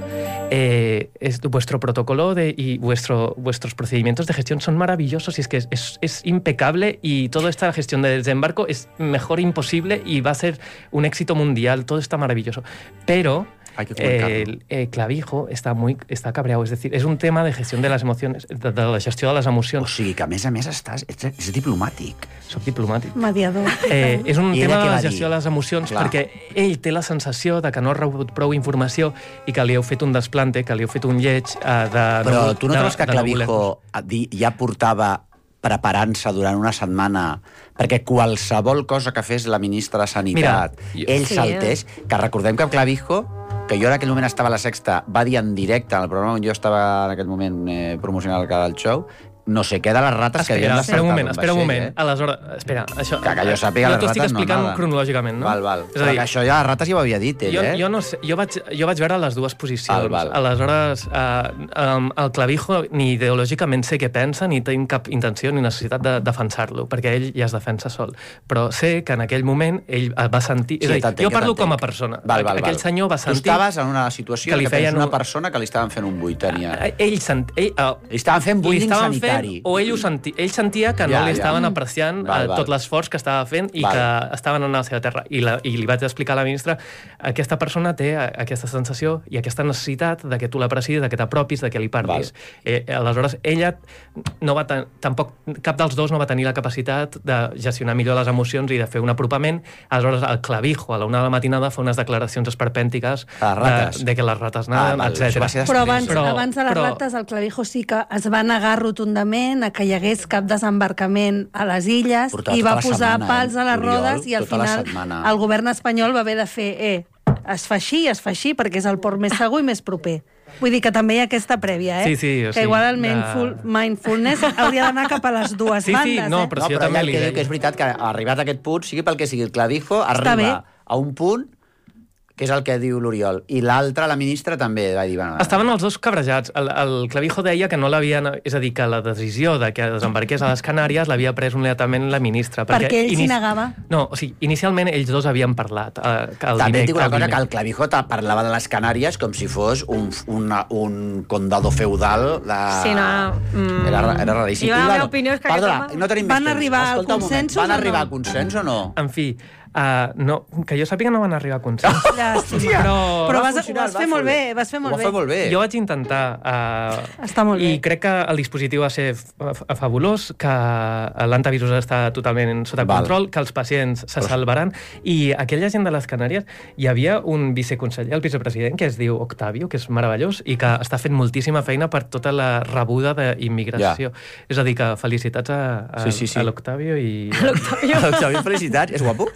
eh, es, vuestro protocolo de, y vuestro, vuestros procedimientos de gestión son maravillosos y es que es, es, es impecable y toda esta gestión de desembarco es mejor imposible y va a ser un éxito mundial, todo está maravilloso. Pero... Hay que comunicarlo. el, el Clavijo està, muy, està cabreado, és a dir, és un tema de gestió de les emocions, de, de la gestió de les O emocions. sigui que, a més a més, estàs, ets, és diplomàtic. Soc diplomàtic. Mediador. Eh, és un I tema ella de què la va gestió dir? de les emocions, Clar. perquè ell té la sensació de que no ha rebut prou informació i que li heu fet un desplante, que li heu fet un lleig eh, de... Però de, tu no de, trobes que de no Clavijo voler-vos. ja portava preparant-se durant una setmana perquè qualsevol cosa que fes la ministra de Sanitat, Mira, jo- ell Sí, saltés, que recordem que Clavijo, que jo en aquell moment estava a la Sexta, va dir en directe, en el programa on jo estava en aquell moment eh, promocionant el canal Show, no sé què de les rates que havien Espera, d'estar espera un moment, espera un moment. Eh? Aleshores, espera, això... Que, que jo sàpiga, jo les t'ho estic rates no explicant naden. cronològicament, no? Val, val. És Però a dir, que això ja les rates ja ho havia dit, ell, jo, eh? jo, no sé, jo, vaig, jo vaig veure les dues posicions. Val, val. Aleshores, eh, um, el Clavijo ni ideològicament sé què pensa, ni tinc cap intenció ni necessitat de defensar-lo, perquè ell ja es defensa sol. Però sé que en aquell moment ell va sentir... Sí, és a dir, t'entenc, jo parlo t'entenc. com a persona. Val, val, Aquell val. senyor va sentir... Tu estaves en una situació que li que, que tenies feien una un- persona que li estaven fent un buit, tenia... Eh, Ell, sent, ell, uh, Li estaven fent li bullying estaven sanitari. Fent, o ell, ho senti, ell sentia que Ja, no li ja. estaven apreciant Val, uh, val. tot l'esforç que estava fent i Val. que estaven en la seva terra. I, la, I li vaig explicar a la ministra, aquesta persona té a- aquesta sensació i aquesta necessitat de que tu l'aprecis, de que t'apropis, de que li parlis. Eh, aleshores, ella no va ten, tampoc, cap dels dos no va tenir la capacitat de gestionar millor les emocions i de fer un apropament. Aleshores, el Clavijo, a la una de la matinada, fa unes declaracions esperpèntiques A les rates. de, de que les rates Ah, naden, val, això etcètera. va ser Però després. abans, Però- abans de les però- rates, el Clavijo sí que es va negar rotundament a que hi hagués cap desembarcament a les illes Portava i va tota la posar setmana, pals eh, a les Oriol, rodes i al tota la final setmana. el govern espanyol va haver de fer eh, es fa així, es fa així, perquè és el port més segur i més proper. Vull dir que també hi ha aquesta prèvia, eh? Sí, sí, o que sigui, igual el de- mindful, mindfulness hauria d'anar cap a les dues Sí, sí, bandes, no, eh? però No, si jo però també ella el li que diu deia. que és veritat que arribat a aquest punt, sigui pel que sigui, el Clavijo bé. arriba a un punt que és el que diu l'Oriol. I l'altre, la ministra, també va dir... Bueno, Estaven els dos cabrejats. El, el Clavijo deia que no l'havien... És a dir, que la decisió de que desembarqués a les Canàries l'havia pres unilateralment la ministra. Perquè ell s'hi negava. No, o sigui, inicialment ells dos havien parlat. Eh, que el També et diner- dic una el cosa, diner. que el Clavijo te parlava de les Canàries com si fos un, una, un condado feudal de... Sí, no, mm. Era, era raríssim. Jo la I, meva bueno, opinió és que perdona, aquest home- no tenim Van més temps. arribar a Escolta un moment, consensos Van o arribar no? a consens o no? En fi, uh, no, que jo sàpiga no van arribar a consens. Llàstima. Però, Però va vas, ho funcionar, vas va fer molt fer bé, vas fer Ho molt va bé. fer molt bé. Jo vaig intentar... Uh, Està molt bé. I crec que el dispositiu va ser f- f- fabulós, que l'antivirus està totalment sota Val. control, que els pacients se salvaran. I aquella gent de les Canàries, hi havia un viceconseller, el vicepresident, que es diu Octavio, que és meravellós, i que està fent moltíssima feina per tota la rebuda d'immigració. És a dir, que felicitats a, a, Sí, sí, sí. a l'Octavio i... Xavier, felicitats. És guapo?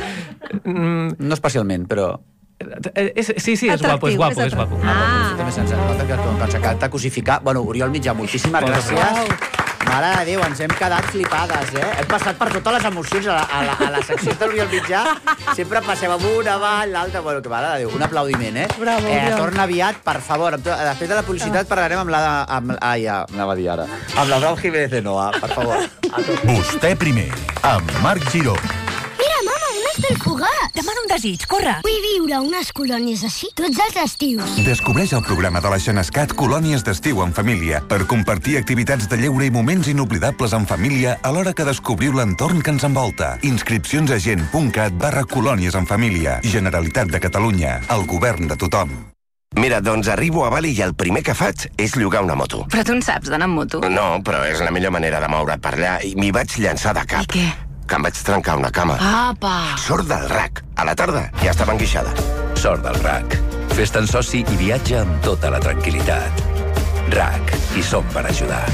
Mm, No especialment, però... eh, és, sí, sí, és guapo, és Atractiu, guapo, és és guapo. Ah. També se'ns nota que quan s'acaba de cosificar... Bueno, Oriol Mitjà, moltíssimes gràcies. Mare de Déu, ens hem quedat flipades, eh? Hem passat per totes les emocions a la, a la, a la secció de l'Oriol Mitjà. Sempre passem amunt, avall, l'altre... Bueno, que mare de Déu, un aplaudiment, eh? Bravo, eh, Oriol. torna aviat, per favor. Després de la publicitat parlarem amb la... Amb, ah, ja, anava a dir ara. Amb la Blau Jiménez de Noa, per favor. Vostè primer, amb Marc Giró. Mira, mama, un estelfogat! Demana un desig, corre! Vull viure unes colònies així tots els estius. Descobreix el programa de la Xenescat Colònies d'Estiu en Família per compartir activitats de lleure i moments inoblidables en família alhora que descobriu l'entorn que ens envolta. Inscripcions a gent.cat barra colònies en família. Generalitat de Catalunya. El govern de tothom. Mira, doncs arribo a Bali i el primer que faig és llogar una moto. Però tu en saps d'anar amb moto? No, però és la millor manera de moure't per allà i m'hi vaig llançar de cap. I què? Que em vaig trencar una cama. Apa! Sort del R A C. A la tarda ja estava enguixada. Sort del R A C. Fes-te'n soci i viatja amb tota la tranquil·litat. R A C. Hi som per ajudar.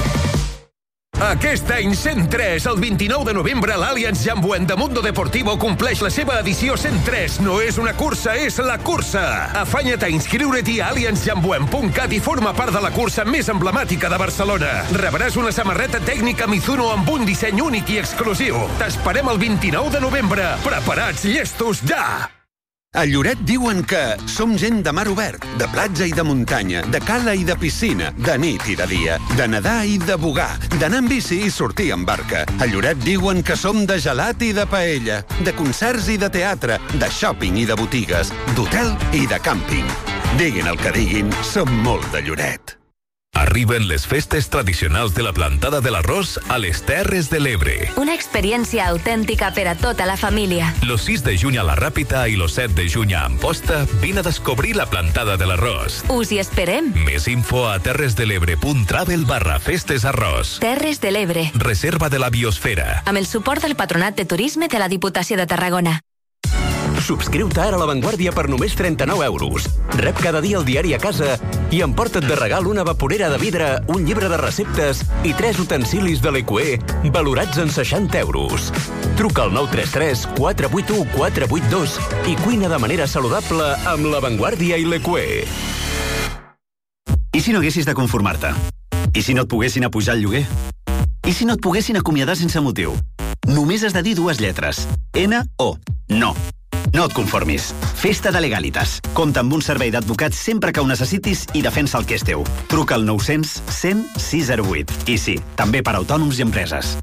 Aquest any cent tres, el vint-i-nou de novembre, l'Allianz Jambuent de Mundo Deportivo compleix la seva edició cent tres. No és una cursa, és la cursa. Afanya't a inscriure-t'hi a allianz jambuent punt cat i forma part de la cursa més emblemàtica de Barcelona. Rebràs una samarreta tècnica Mizuno amb un disseny únic i exclusiu. T'esperem el vint-i-nou de novembre. Preparats, llestos, ja! A Lloret diuen que som gent de mar obert, de platja i de muntanya, de cala i de piscina, de nit i de dia, de nedar i de bugar, d'anar en bici i sortir en barca. A Lloret diuen que som de gelat i de paella, de concerts i de teatre, de shopping i de botigues, d'hotel i de càmping. Diguin el que diguin, som molt de Lloret. Arriben les festes tradicionals de la plantada de l'arròs a les Terres de l'Ebre. Una experiència autèntica per a tota la família. Los sis de juny a la Ràpita i los set de juny a Amposta vine a descobrir la plantada de l'arròs. Us hi esperem. Més info a terresdelebre punt travel barra festes arròs. Terres de l'Ebre. Reserva de la biosfera. Amb el suport del Patronat de Turisme de la Diputació de Tarragona. Subscriu-te ara a La Vanguardia per només trenta-nou euros. Rep cada dia el diari a casa i emporta't de regal una vaporera de vidre, un llibre de receptes i tres utensilis de l'Ecoe valorats en seixanta euros. Truca al nou tres tres quatre vuit u quatre vuit dos i cuina de manera saludable amb La Vanguardia i l'Ecoe. I si no haguessis de conformar-te? I si no et poguessin apujar el lloguer? I si no et poguessin acomiadar sense motiu? Només has de dir dues lletres. N o no. No et conformis. Festa de Legalitas. Compta amb un servei d'advocats sempre que ho necessitis i defensa el que és teu. Truca al nou cents cent sis zero vuit. I sí, també per autònoms i empreses.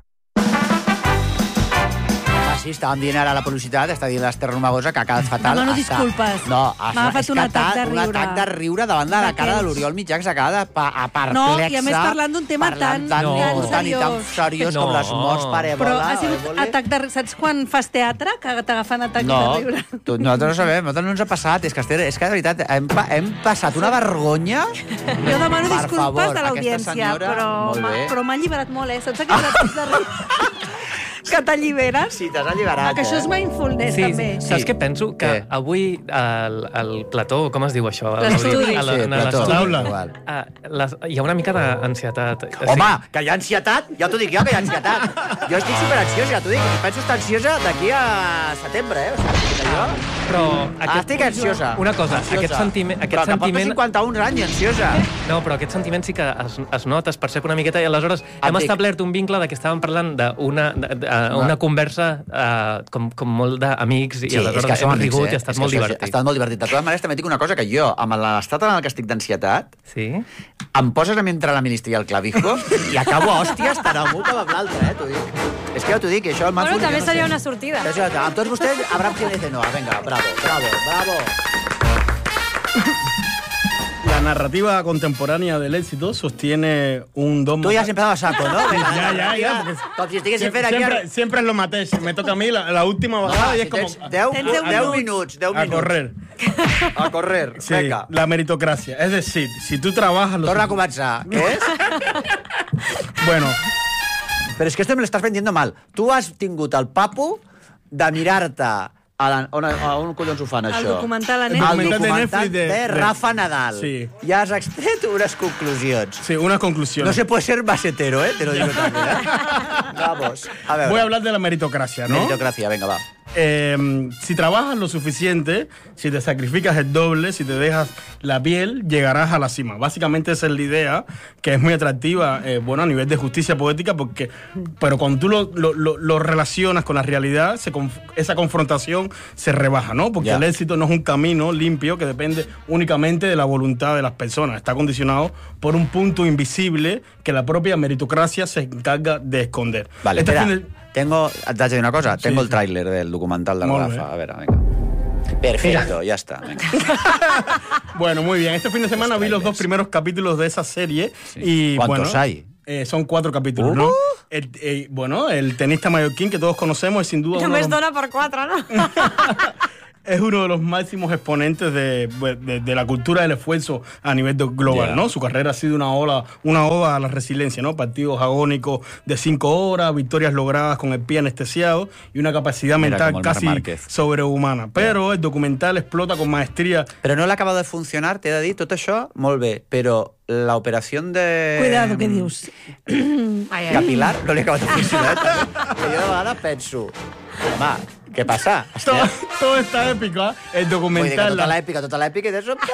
Sí, estàvem dient ara la publicitat, està dient l'Ester Romagosa que ha quedat fatal. Demano Està- disculpes. No, M'ha agafat un atac de un riure. atac de riure davant de la cara de l'Oriol Mitjà, que s'ha quedat pa- perplexa. No, i a més parlant d'un tema parlant tan- tan, No. tan, tan, i tan seriós. seriós com No. les morts per Però èbola. ha sigut èbola. atac de... Saps quan fas teatre? Que t'agafen atacs No, de riure. tu, nosaltres no sabem, nosaltres no ens ha passat. És que, Esther, és que de veritat, hem, pa- hem passat una vergonya. Jo demano Per disculpes favor, de l'audiència, aquesta senyora, però molt m'ha bé. però m'ha alliberat molt, eh? Saps aquells atacs de riure? Que t'alliberes? Sí, t'has alliberat, Ah, que això és eh? mindfulness, Sí, també. sí. Saps què penso? Que Què? avui el, el plató, com es diu això? L'estudi. A la- Sí, en plató. l'estudi, Igual. eh, les- hi ha una mica d'ansietat. Home, que hi ha ansietat, ja t'ho dic jo, que hi ha ansietat. Jo estic superansiós, ja t'ho dic. Penso estar ansiosa d'aquí a setembre, eh? O sigui, que jo... Però Ah, estic ansiosa. Una cosa, Ansiosa. aquest sentiment... Aquest Però que porto sentiment... cinquanta-un anys i ansiosa. No, però aquest sentiment sí que es, es nota, es percep una miqueta, i aleshores hem dic. establert un vincle de que estàvem parlant d'una de, de, uh, una conversa uh, com, com molt d'amics, i Sí, és aleshores que som hem amics, rigut eh? i ha estat És que molt això- divertit. Ha estat molt divertit. De totes maneres, també et dic una cosa, que jo, amb l'estat en el que estic d'ansietat, sí? em poses a mi entre la ministra i el clavijo i acabo a hòsties tant amb un com amb l'altre, eh? T'ho dic. És que ja t'ho dic, això... El Bueno, mindfulness, també jo no seria sé. una sortida. Això, amb tots vostès, Abraham Jiménez de Noa. Vinga, bravo, bravo, bravo. La narrativa contemporánea del éxito sostiene un dogma... Tú ya has empezado a saco, ¿no? Venga, ya, ya, ya. porque com si estiguessin Siempre, fent aquí... siempre, siempre es lo mateix. Me toca a mí la, la última vegada No, y si es como... tens deu, Tens deu deu minuts. minuts, deu A minuts. correr. A correr, Sí, venga. la meritocracia. Es decir, si tú trabajas... Lo Torna a començar. Què és? Bueno, Però és que esto me lo estás vendiendo mal. Tu has tingut el papo de mirar-te a, la, on, a on collons ho fan, El això? documental a El Netflix. El documental de documental Netflix de, de- de- Rafa Nadal. Sí. I has extret unes conclusions. sí, una conclusión. No se puede ser más hetero, ¿eh? Te lo digo también, ¿eh? Vamos. A ver. Voy a hablar de la meritocracia, ¿no? Meritocracia, venga, va. eh, si trabajas lo suficiente, si te sacrificas el doble, si te dejas la piel, llegarás a la cima. Básicamente esa es la idea, que es muy atractiva, eh, bueno, a nivel de justicia poética, porque, pero cuando tú lo, lo, lo, lo relacionas con la realidad, se conf, esa confrontación se rebaja, ¿no? Porque ya. el éxito no es un camino limpio que depende únicamente de la voluntad de las personas. Está condicionado por un punto invisible que la propia meritocracia se encarga de esconder. Vale, este espera, fin de... tengo, t'haig de dir una cosa, Sí, tengo el sí. tráiler del documental de Molt Rafa. bé. A veure, venga. Perfecto, Mira. ya está. Venga. Bueno, muy bien. Este fin de semana vi los dos primeros capítulos de esa serie. Y, ¿Cuántos bueno, hay? Eh, son cuatro capítulos, Uh. ¿no? El, eh, bueno, el tenista mallorquín que todos conocemos es sin duda uno Només de los- dona per quatre, no? es uno de los máximos exponentes de, de, de la cultura del esfuerzo a nivel de- global, Yeah. ¿no? Su carrera ha sido una ola, una oda a la resiliencia, ¿no? Partidos agónicos de cinco horas, victorias logradas con el pie anestesiado y una capacidad Mira, mental como el Marc casi Márquez. sobrehumana. Pero el documental explota con maestría. Però no l'ha acabat de funcionar, t'he de dir, tot això, molt bé, però l'operació de... Cuidado, què dius? Ai, ai. Capilar no li ha acabat de funcionar. Que jo de vegades penso, home, què passa? Todo, todo está épico, ¿eh? El Vull dir que documental tota la, l'èpica, tota l'èpica, i de sobte...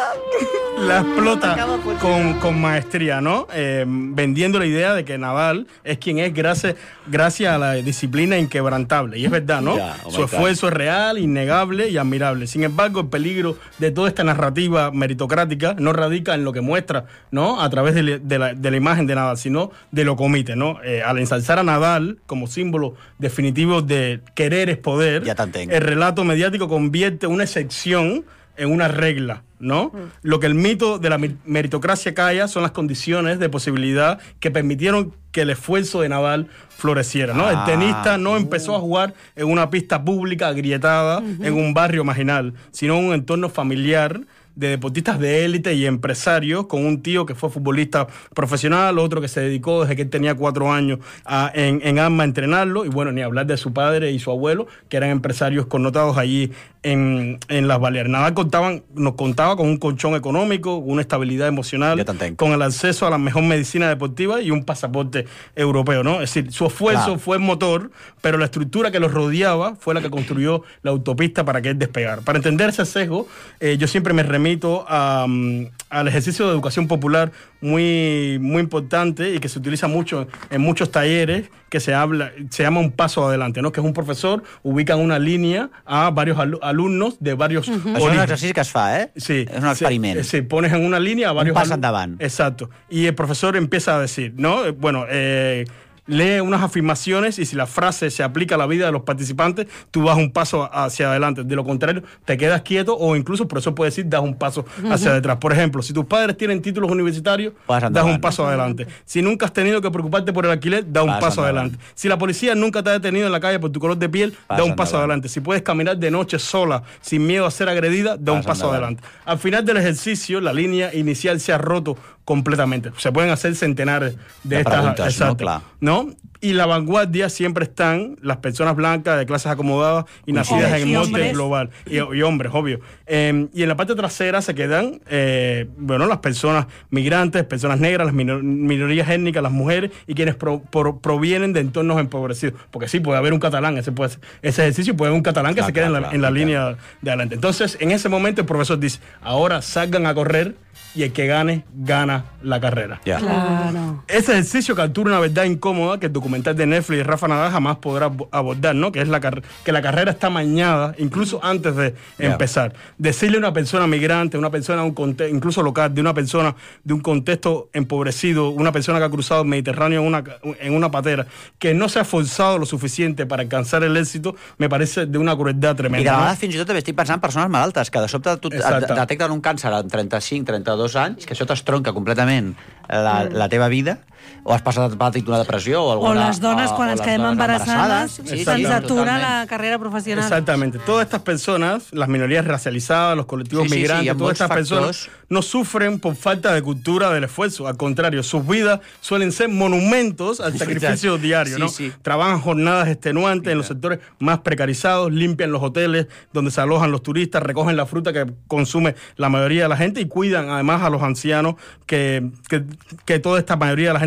la explota Acaba funcionando. con, con maestría, ¿no? Eh, vendiendo la idea de que Nadal es quien es gracias, gracias a la disciplina inquebrantable. Y es verdad, ¿no? Ya, oh my Su esfuerzo es real, innegable y admirable. Sin embargo, el peligro de toda esta narrativa meritocrática no radica en lo que muestra, ¿no? A través de, la- de la, de la imagen de Nadal, sino de lo que omite, ¿no? Eh, al ensalzar a Nadal como símbolo definitivo de querer es poder, Ya t'entenc. el relato mediático convierte una excepción en una regla, ¿no? Lo que el mito de la mi- meritocracia calla son las condiciones de posibilidad que permitieron que el esfuerzo de Nadal floreciera, ¿no? Ah, el tenista no empezó a jugar en una pista pública agrietada en un barrio marginal, sino en un entorno familiar de deportistas de élite y empresarios, con un tío que fue futbolista profesional, otro que se dedicó desde que él tenía cuatro años a, en, en AMA a entrenarlo, y bueno, ni hablar de su padre y su abuelo, que eran empresarios connotados allí en, en las Baleares. Nadal contaban, nos contaba con un colchón económico, una estabilidad emocional, con el acceso a la mejor medicina deportiva y un pasaporte europeo, ¿no? Es decir, su esfuerzo Claro. fue el motor, pero la estructura que los rodeaba fue la que construyó la autopista para que él despegara. Para entender ese sesgo, eh, yo siempre me remito a, um, al ejercicio de educación popular muy, muy importante y que se utiliza mucho en muchos talleres, que se habla, se llama un paso adelante, ¿no? Que es un profesor ubica en una línea a varios alu- alumnos de varios Això és un orígenes. exercici que es fa, eh? Sí, És un experiment. Sí, sí, pones en una línea a varios pas alumnos. endavant. Exacto. Y el profesor empieza a decir, ¿no? Eh, Bueno, eh, lee unas afirmaciones y si la frase se aplica a la vida de los participantes, tú vas un paso hacia adelante. De lo contrario, te quedas quieto o incluso el profesor puede decir, das un paso hacia Ujú. detrás. Por ejemplo, si tus padres tienen títulos universitarios, Vas das endavant. un paso adelante. Si nunca has tenido que preocuparte por el alquiler, da un Vas paso endavant. adelante. Si la policía nunca te ha detenido en la calle por tu color de piel, Vas da un paso endavant. adelante. Si puedes caminar de noche sola, sin miedo a ser agredida, da un Vas paso endavant. adelante. Al final del ejercicio, la línea inicial se ha roto completamente. Se pueden hacer centenares de, De estas. preguntes, ¿no? exacto, Clar. ¿no? Y la vanguardia siempre están las personas blancas de clases acomodadas y nacidas Hombres en y el monte hombres. global. Y, y hombres, obvio. Eh, y en la parte trasera se quedan, eh, bueno, las personas migrantes, personas negras, las minor- minorías étnicas, las mujeres y quienes pro- pro- provienen de entornos empobrecidos. Porque sí, puede haber un catalán, ese, puede ser- ese ejercicio, puede haber un catalán que Claro, se quede en la, claro, en la claro. línea de adelante. Entonces, en ese momento el profesor dice, ahora salgan a correr y el que gane, gana la carrera. Ya. Claro. Ese ejercicio captura una verdad incómoda que el documental de Netflix de Rafa Nadal jamás podrá ab- abordar, ¿no? Que es la car- que la carrera está mañada incluso antes de Yeah. empezar. Decirle a una persona migrante, una persona de un conte- incluso local, de una persona de un contexto empobrecido, una persona que ha cruzado el Mediterráneo en una, ca- en una patera, que no se ha forzado lo suficiente para alcanzar el éxito, me parece de una crueldad I de tremenda. ¿no? vegades fins i tot també estic pensant en persones malaltes, que de sobte tu et Exacte. detecten un càncer amb trenta-cinc, trenta-dos anys, que això t'estronca completament la, la teva vida, o has passat patit una depressió o O alguna... les dones, quan o ens les quedem dones embarassades, Sí, sí, se'ns atura totalment. la carrera professional. Exactamente. Todas estas personas, las minorías racializadas, los colectivos Sí, sí, sí, migrantes, hi ha todas molts estas factors. personas no sufren por falta de cultura del esfuerzo. Al contrario, sus vidas suelen ser monumentos al Es sacrificio verdad. diario, Sí, ¿no? sí. Trabajan jornadas extenuantes en los sectores más precarizados, limpian los hoteles donde se alojan los turistas, recogen la fruta que consume la mayoría de la gente y cuidan además a los ancianos que, que, que toda esta mayoría de la gente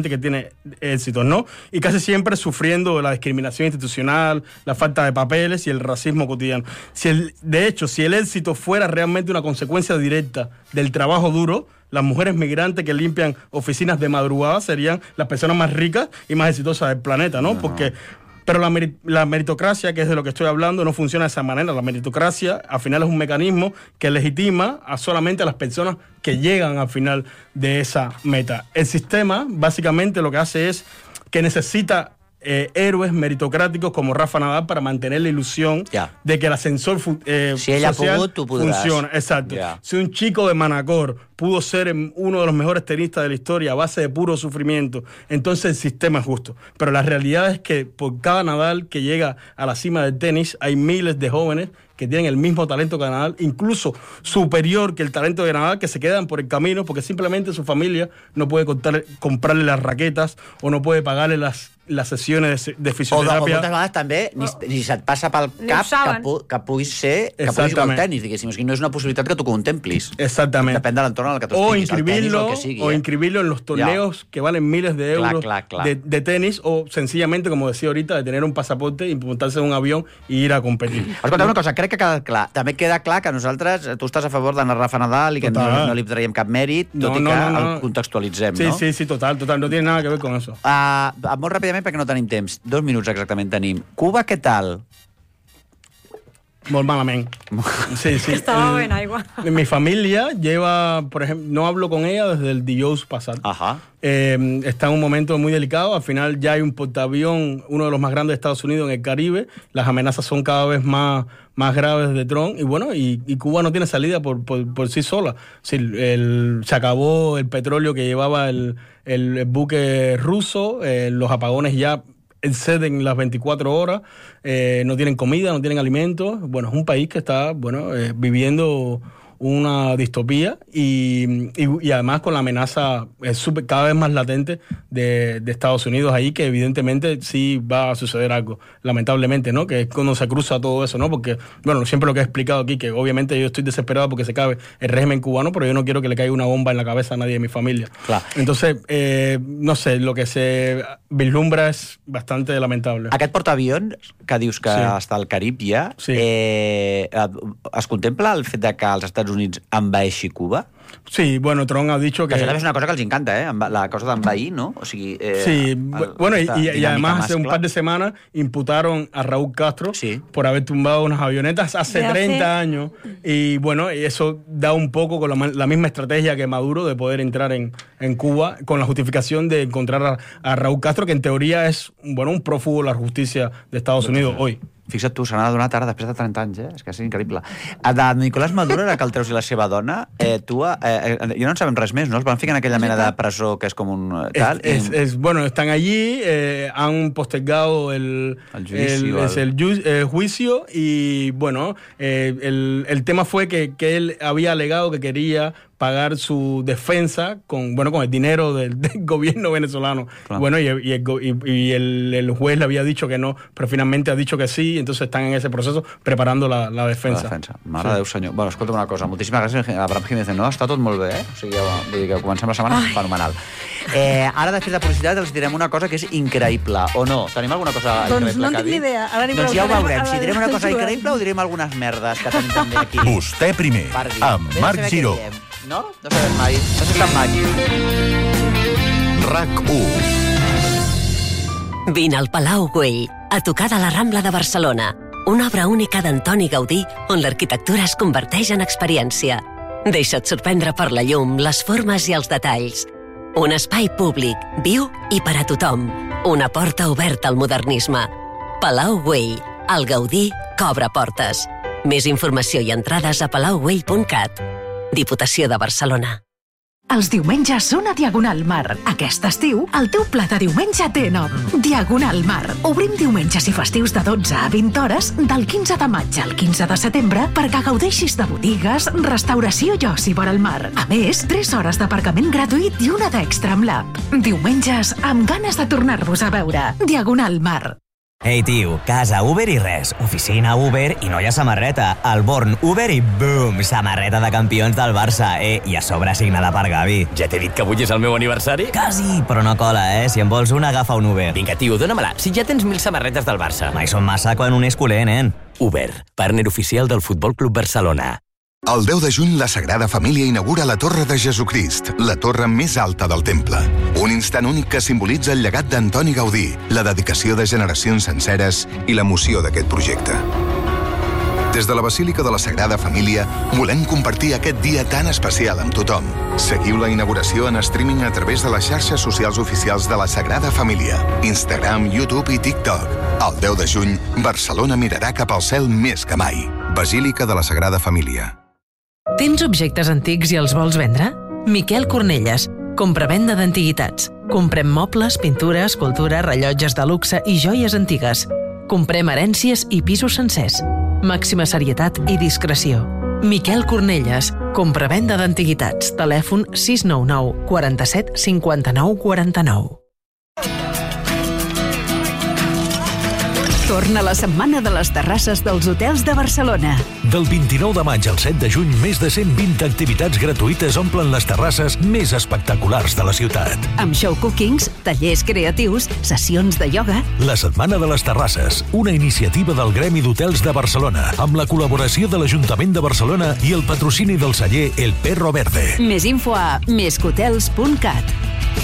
gente que tiene éxitos, ¿no? Y casi siempre sufriendo de la discriminación institucional, la falta de papeles y el racismo cotidiano. Si el, de hecho, si el éxito fuera realmente una consecuencia directa del trabajo duro, las mujeres migrantes que limpian oficinas de madrugada serían las personas más ricas y más exitosas del planeta, ¿no? Uh-huh. Porque, pero la, meri- la meritocracia, que es de lo que estoy hablando, no funciona de esa manera. La meritocracia, al final, es un mecanismo que legitima a solamente a las personas que llegan al final de esa meta. El sistema, básicamente, lo que hace es que necesita Eh, héroes meritocráticos como Rafa Nadal para mantener la ilusión yeah. de que el ascensor fu- eh, si ella social pudo, tú podrás. funciona. Exacto. Yeah. Si un chico de Manacor pudo ser uno de los mejores tenistas de la historia a base de puro sufrimiento, entonces el sistema es justo. Pero la realidad es que por cada Nadal que llega a la cima del tenis hay miles de jóvenes que tienen el mismo talento que Nadal, incluso superior que el talento de Nadal, que se quedan por el camino porque simplemente su familia no puede contar, comprarle las raquetas o no puede pagarle las, les sesiones de, de fisioteràpia. O, o moltes vegades també ni, ni se't passa pel cap que, pu, que puguis ser, que puguis jugar al tenis, diguéssim. És que no és una possibilitat que tu contemplis. Exactament. Depèn de l'entorn en el que tu o estiguis, el tenis o el que sigui. O eh? inscribirlo en los torneos ja. que valen miles de euros clar, clar, clar. De, de tenis, o sencillamente, como decía ahorita, de tener un pasaporte y montarse en un avión y ir a competir. Escolta, una cosa, crec que queda clar. També queda clar que nosaltres, tu estàs a favor d'anar Rafa Nadal i que no, no li traiem cap mèrit, tot no, i que no, no, no. el contextualitzem, sí, no? Sí, sí, total, total. No tiene nada que ver con eso. Uh, molt ràpidament, perquè no tenim temps. Dos minuts exactament tenim. Cuba, què tal? Molt malament. Sí, sí. Estaba buena igual. Mi familia lleva, por ejemplo, no hablo con ella desde el dijous pasado. Ajá. Eh, está en un momento muy delicado. Al final ya hay un portaavión, uno de los más grandes de Estados Unidos en el Caribe. Las amenazas son cada vez más, más graves de Trump. Y bueno, y, y Cuba no tiene salida por, por, por sí sola. Sí, el, se acabó el petróleo que llevaba el, el, el buque ruso. Eh, los apagones ya exceden las veinticuatro horas, eh, no tienen comida, no tienen alimentos. Bueno, es un país que está, bueno, eh, viviendo una distopía y, y, y además con la amenaza eh, super, cada vez más latente de, de Estados Unidos ahí, que evidentemente sí va a suceder algo, lamentablemente, ¿no? Que es cuando se cruza todo eso, ¿no? Porque, bueno, siempre lo que he explicado aquí, que obviamente yo estoy desesperado porque se acabe el régimen cubano, pero yo no quiero que le caiga una bomba en la cabeza a nadie de mi familia. Clar. Entonces, eh, no sé, lo que se vislumbra és bastante lamentable. Aquest portaavions, que dius que Sí. està al Carib ja, Sí. eh, es contempla el fet de que els Estats Units envaeixi Cuba? Sí, bueno, Trump ha dicho que... Que això també és una cosa que els encanta, eh? Enva- La cosa d'envair, no? O sigui, eh, Sí, el- bueno, y, esta y- y dinàmica además hace un mascle. par de semanas imputaron a Raúl Castro por haber tumbado unas avionetas hace De hace- treinta años. Y bueno, y eso da un poco con la, ma- la misma estrategia que Maduro de poder entrar en, en Cuba con la justificación de encontrar a, a Raúl Castro, que en teoría es, bueno, un prófugo de la justicia de Estados Unidos hoy. Fixa't tu, se n'ha donat ara després de trenta anys, eh? És que és increïble. De Nicolás Maduro, ara que el treus i la seva dona, eh, tu, eh, eh, ja no en sabem res més, no? Els van ficar en aquella mena de presó que és com un eh, tal... Es, i- es- bueno, están allí, eh, han postergado el, El juicio, el- es el- el ju- eh, juicio y bueno, eh, el, el tema fue que, que él había alegado que quería pagar su defensa con, bueno, con el dinero del, del gobierno venezolano. Claro. Bueno, y, y, el, go- y- y el, el juez le había dicho que no, pero finalmente ha dicho que sí, entonces están en ese proceso preparando la, la defensa. La defensa. Mare de Déu, senyor. Bueno, escolta'm una cosa. Moltíssimes gràcies, Abraham Jiménez. No, està tot molt bé, eh? O sigui, ja, vull dir que comencem la setmana Ai. fenomenal. Eh, ara, després de publicitat, els direm una cosa que és increïble, o no? Tenim alguna cosa Doncs increïble no en que tinc ni dir? idea. Ara n'hi Doncs ja ho preguntarem veurem. a Si la- direm una cosa Joan. increïble o direm algunes merdes que tenim també aquí. Vostè primer, Per dir. amb Vés a Marc saber què Giró. diem. No? No sabem mai. No sé tan mai. RAC u. Vine al Palau Güell, a tocar de la Rambla de Barcelona. Una obra única d'Antoni Gaudí on l'arquitectura es converteix en experiència. Deixa't sorprendre per la llum, les formes i els detalls. Un espai públic, viu i per a tothom. Una porta oberta al modernisme. Palau Güell, el Gaudí que obre portes. Més informació i entrades a palau güell punt cat. Diputació de Barcelona. Els diumenges són a Diagonal Mar. Aquest estiu, el teu plat de diumenge té nom. Diagonal Mar. Obrim diumenges i festius de dotze a vint hores, del quinze de maig al quinze de setembre, perquè gaudeixis de botigues, restauració i oci vora el mar. A més, tres hores d'aparcament gratuït i una d'extra amb l'app. Diumenges amb ganes de tornar-vos a veure. Diagonal Mar. Ei, tio, casa Uber i res. Oficina Uber i no hi ha samarreta. El Born Uber i boom, samarreta de campions del Barça, eh? I a sobre signada per Gavi. Ja t'he dit que avui és el meu aniversari? Quasi, però no cola, eh? Si en vols una, agafa un Uber. Vinga, tio, dóna-me-la. Si ja tens mil samarretes del Barça. Mai són massa quan un és culer, nen. Uber, partner oficial del Futbol Club Barcelona. El deu de juny, la Sagrada Família inaugura la Torre de Jesucrist, la torre més alta del temple. Un instant únic que simbolitza el llegat d'Antoni Gaudí, la dedicació de generacions senceres i l'emoció d'aquest projecte. Des de la Basílica de la Sagrada Família, volem compartir aquest dia tan especial amb tothom. Seguiu la inauguració en streaming a través de les xarxes socials oficials de la Sagrada Família, Instagram, YouTube i TikTok. El deu de juny, Barcelona mirarà cap al cel més que mai. Basílica de la Sagrada Família. Tens objectes antics i els vols vendre? Miquel Cornelles, compra-venda d'antiguitats. Comprem mobles, pintures, escultures, rellotges de luxe i joies antigues. Comprem herències i pisos sencers. Màxima serietat i discreció. Miquel Cornelles, compra-venda d'antiguitats. Telèfon sis nou nou, quaranta-set, cinquanta-nou, quaranta-nou. Torna la setmana de les terrasses dels hotels de Barcelona. Del vint-i-nou de maig al set de juny, més de cent vint activitats gratuïtes omplen les terrasses més espectaculars de la ciutat. Amb show cookings, tallers creatius, sessions de ioga... La Setmana de les Terrasses, una iniciativa del Gremi d'Hotels de Barcelona, amb la col·laboració de l'Ajuntament de Barcelona i el patrocini del celler El Perro Verde. Més info a més que hotels punt cat.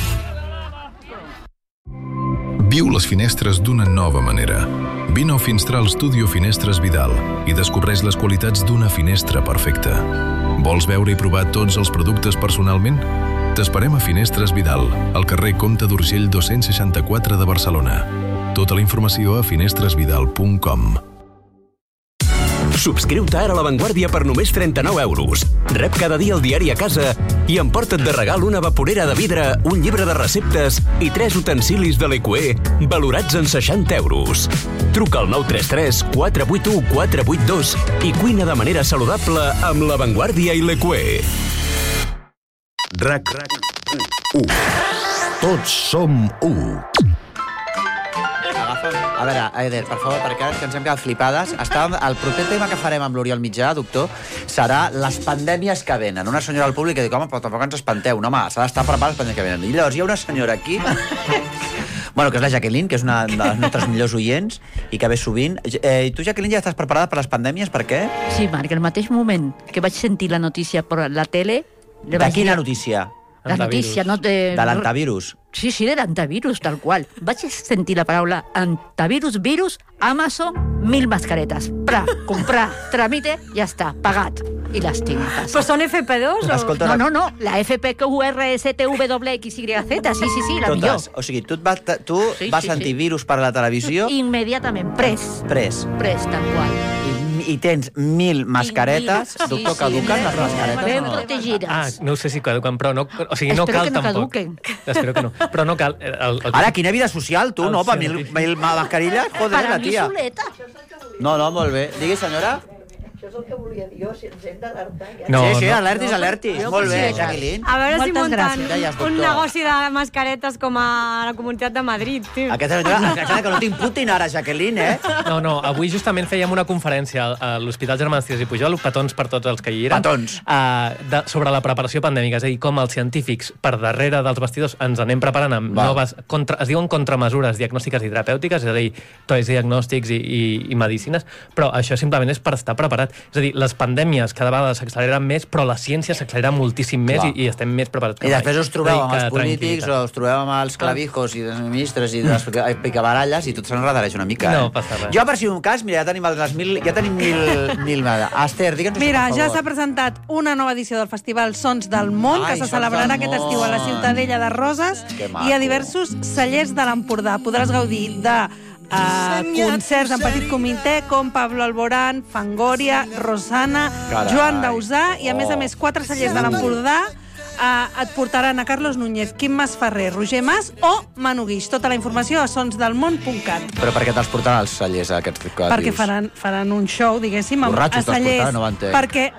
Viu les finestres d'una nova manera. Vine a Finstral Studio Finestres Vidal i descobreix les qualitats d'una finestra perfecta. Vols veure i provar tots els productes personalment? T'esperem a Finestres Vidal, al carrer Comte d'Urgell dos-cents seixanta-quatre de Barcelona. Tota la informació a finestres vidal punt com. Subscriu-te ara a La Vanguardia per només trenta-nou euros. Rep cada dia el diari a casa i emporta't de regal una vaporera de vidre, un llibre de receptes i tres utensilis de l'E Q E valorats en seixanta euros. Truca al nou tres tres, quatre vuit u, quatre vuit dos i cuina de manera saludable amb La Vanguardia i l'E Q E. RAC u. Tots som u. A veure, Eder, per favor, perquè que ens hem quedat flipades. Estàvem, el proper tema que farem amb l'Oriol Mitjà, doctor, serà les pandèmies que venen. Una senyora al públic que diu, home, però tampoc ens espanteu. No, home, s'ha d'estar preparat les pandèmies que venen. I llavors hi ha una senyora aquí, bueno, que és la Jacqueline, que és una de les nostres millors oients i que ve sovint. Eh, I tu, Jacqueline, ja estàs preparada per les pandèmies? Per què? Sí, Marc, al mateix moment que vaig sentir la notícia per la tele... De quina notícia? La notícia, no? De, de l'antavirus. Sí, sí, de l'antavirus, tal qual. Vaig sentir la paraula antavirus, virus, Amazon, mil mascaretes. Pra, comprar, tramite, ja està, pagat. I les tinc a casa. Però són F P dos? O... Escolta, no, no, no, la F P Q R S T V X Y Z, sí, sí, sí, la totes. millor. O sigui, tu, et vas, tu sí, vas sí, sentir sí. virus per la televisió... Immediatament, pres. Pres. Pres, tal qual. I, i tens mil mascaretes, mil, doctor, sí, caduquen sí, les mascaretes ben o no? protegides. Ah, no sé si caduquen, però no... O sigui, no Espero cal que no tampoc. caduquen. Espero que no. Però no cal... El, el... Ara, quina vida social, tu, El no? Per mil, científic. mil mascarilles? Joder, Per a la mi tia. soleta. No, no, molt bé. Digui, senyora. Això és el que volia dir jo, si ens hem d'alertar. Ja. No, sí, sí, no. alertis, alertis. Jo Molt bé, sí, Jacqueline. A veure si Moltes munten gràcies. Deies, doctor. un negoci de mascaretes com a la Comunitat de Madrid, tio. Aquesta senyora, aquesta que no t'imputin ara, Jacqueline, eh? No, no, avui justament fèiem una conferència a l'Hospital Germans Trias i Pujol, petons per tots els que hi eren, Petons. Uh, de, sobre la preparació pandèmica, és a dir, com els científics per darrere dels vestidors ens anem preparant amb Va. noves, contra, es diuen contramesures diagnòstiques i terapèutiques, és a dir, toys diagnòstics i, i, i medicines, però això simplement és per estar preparat. És a dir, les pandèmies cada vegada s'acceleren més, però la ciència s'accelera moltíssim més i, i estem més preparats que I després mai. us trobeu amb És a els dir, que polítics o us trobeu amb els clavijos i els ministres i les picabaralles i tot s'enredareix una mica, eh? No passa res. Jo, per si un cas, mira, ja tenim les mil... Ja tenim mil... mil Esther, digue'ns Mira, això, per ja favor. s'ha presentat una nova edició del Festival Sons del Món, Ai, que se Sons celebrarà del aquest Món. estiu a la Ciutadella de Roses Que maco. i a diversos cellers de l'Empordà. Podràs gaudir de Uh, concerts en petit comitè com Pablo Alborán, Fangoria, Rosana, Carai. Joan Dausà i a més a Oh. més quatre cellers de l'Empordà uh, et portaran a Carlos Núñez, Quim Masferrer, Roger Mas o Manu Guix. Tota la informació a sons del món punt cat. Però per què te'ls portaran als cellers, aquests que Perquè dius? faran, faran un show, diguéssim, amb, a Borratxos te'ls cellers. portaran, no ho entenc. Perquè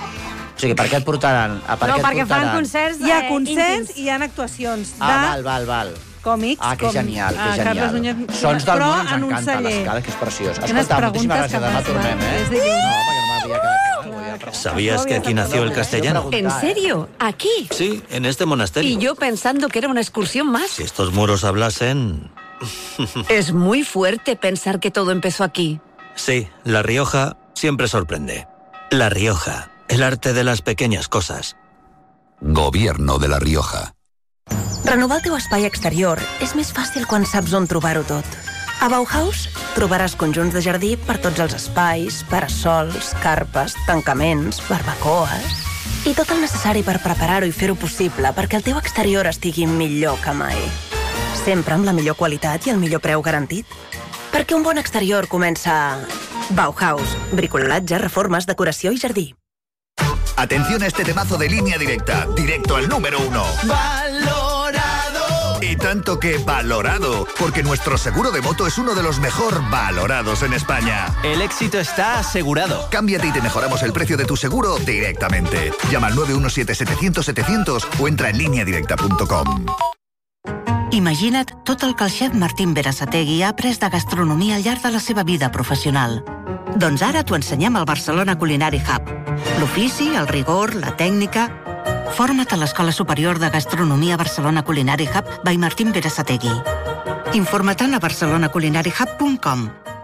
O sigui, per què et portaran? A per No, què et perquè fan portaran? concerts hi ha eh, concerts íntims. i hi ha actuacions de... Ah, val, val, val. còmics. Ah, que com, genial, que ah, genial. Carles Núñez, Sons del però món ens en un encanta, celler. l'escala, que és preciós. Quines Escolta, moltíssimes preguntes gràcies, demà que tornem, fas, eh? és dilluns. No, perquè no m'havia quedat clar. ¿Sabías que aquí nació el castellano? ¿En serio? ¿Aquí? Sí, en este monasterio. Y yo pensando que era una excursión más. Si estos muros hablasen... Es muy fuerte pensar que todo empezó aquí. Sí, La Rioja siempre sorprende. La Rioja, el arte de las pequeñas cosas. Gobierno de La Rioja. Renovar el teu espai exterior és més fàcil quan saps on trobar-ho tot. A Bauhaus trobaràs conjunts de jardí per tots els espais, parasols, carpes, tancaments, barbacoes... i tot el necessari per preparar-ho i fer-ho possible perquè el teu exterior estigui millor que mai. Sempre amb la millor qualitat i el millor preu garantit. Perquè un bon exterior comença a... Bauhaus. Bricolatge, reformes, decoració i jardí. Atención a este temazo de Línea Directa, directo al número uno. ¡Valorado! Y tanto que valorado, porque nuestro seguro de moto es uno de los mejor valorados en España. El éxito está asegurado. Cámbiate y te mejoramos el precio de tu seguro directamente. Llama al nueve uno siete setecientos setecientos o entra en línea directa punto com. Imagina't tot el que el xef Martín Berasategui ha après de gastronomia al llarg de la seva vida professional. Doncs ara t'ho ensenyem al Barcelona Culinary Hub. L'ofici, el rigor, la tècnica... Forma't a l'Escola Superior de Gastronomia Barcelona Culinary Hub by Martín Berasategui. Informa't a barcelona culinary hub punt com.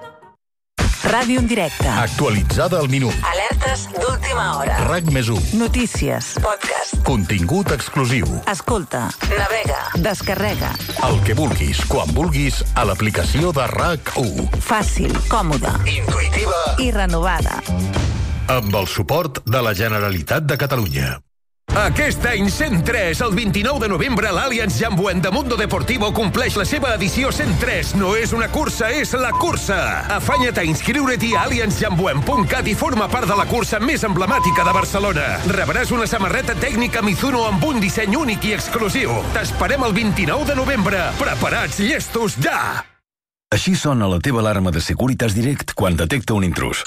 Ràdio en directe. Actualitzada al minut. Alertes d'última hora. RAC més u. Notícies. Podcast. Contingut exclusiu. Escolta. Navega. Descarrega. El que vulguis, quan vulguis, a l'aplicació de RAC u. Fàcil, còmoda, intuïtiva i renovada. Amb el suport de la Generalitat de Catalunya. Aquest any cent tres, el vint-i-nou de novembre, l'Allianz Jambuent de Mundo Deportivo compleix la seva edició cent tres. No és una cursa, és la cursa. Afanya't a inscriure't a allianz jambuent punt cat i forma part de la cursa més emblemàtica de Barcelona. Rebràs una samarreta tècnica Mizuno amb un disseny únic i exclusiu. T'esperem el vint-i-nou de novembre. Preparats, llestos, ja! Així sona la teva alarma de Securitas Direct quan detecta un intrús.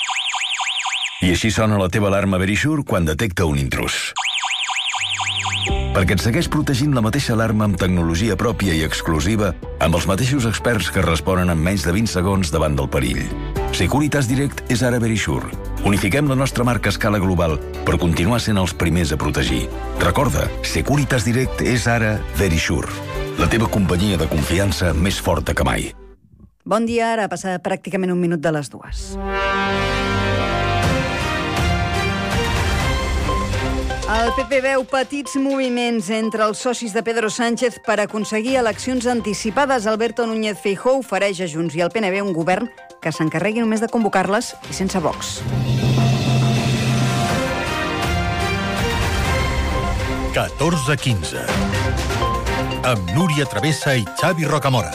I així sona la teva alarma Verisure quan detecta un intrús. Perquè et segueix protegint la mateixa alarma amb tecnologia pròpia i exclusiva, amb els mateixos experts que responen en menys de vint segons davant del perill. Securitas Direct és ara Verisure. Unifiquem la nostra marca a escala global per continuar sent els primers a protegir. Recorda, Securitas Direct és ara Verisure. La teva companyia de confiança més forta que mai. Bon dia, ara passa pràcticament un minut de les dues. El P P veu petits moviments entre els socis de Pedro Sánchez per aconseguir eleccions anticipades. Alberto Núñez Feijóo ofereix a Junts i al P N B un govern que s'encarregui només de convocar-les i sense Vox. catorze quinze. Amb Núria Travessa i Xavi Rocamora.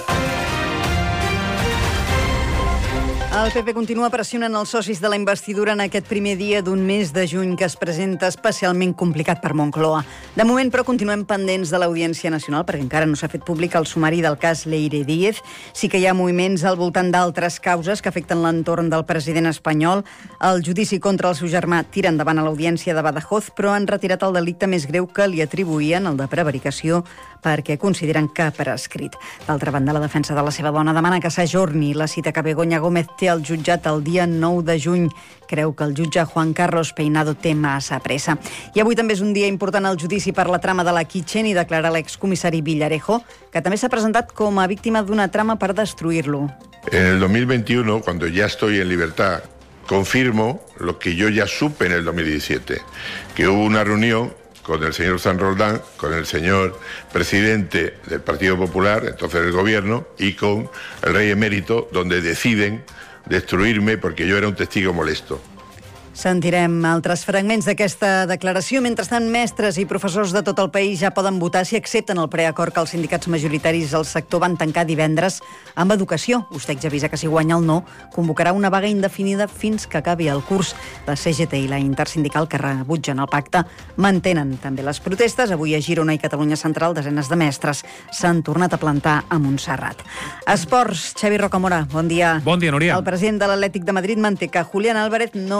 El P P continua pressionant els socis de la investidura en aquest primer dia d'un mes de juny que es presenta especialment complicat per Moncloa. De moment, però, continuem pendents de l'Audiència Nacional perquè encara no s'ha fet públic el sumari del cas Leire Díez. Sí que hi ha moviments al voltant d'altres causes que afecten l'entorn del president espanyol. El judici contra el seu germà tira endavant a l'Audiència de Badajoz, però han retirat el delicte més greu que li atribuïen, el de prevaricació, perquè consideren que ha prescrit. D'altra banda, la defensa de la seva dona demana que s'ajorni la cita que Begoña Gómez té al jutjat el dia nou de juny. Creu que el jutge Juan Carlos Peinado té massa pressa. I avui també és un dia important al judici per la trama de la Kitchen i declarar l'excomissari Villarejo, que també s'ha presentat com a víctima d'una trama per destruir-lo. En el dos mil veintiuno, cuando ya estoy en libertad, confirmo lo que yo ya supe en el dos mil diecisiete, que hubo una reunión con el señor San Roldán, con el señor presidente del Partido Popular, entonces del gobierno, y con el rey emérito, donde deciden destruirme porque yo era un testigo molesto. Sentirem altres fragments d'aquesta declaració. Mentrestant, mestres i professors de tot el país ja poden votar si accepten el preacord que els sindicats majoritaris del sector van tancar divendres amb Educació. Ustec ja avisa que si guanya el no, convocarà una vaga indefinida fins que acabi el curs. La C G T i la Intersindical, que rebutgen el pacte, mantenen també les protestes. Avui a Girona i Catalunya Central, desenes de mestres s'han tornat a plantar a Montserrat. Esports, Xavi Rocamora, bon dia. Bon dia, Núria. El president de l'Atlètic de Madrid manté que Julián Álvarez no fitxarà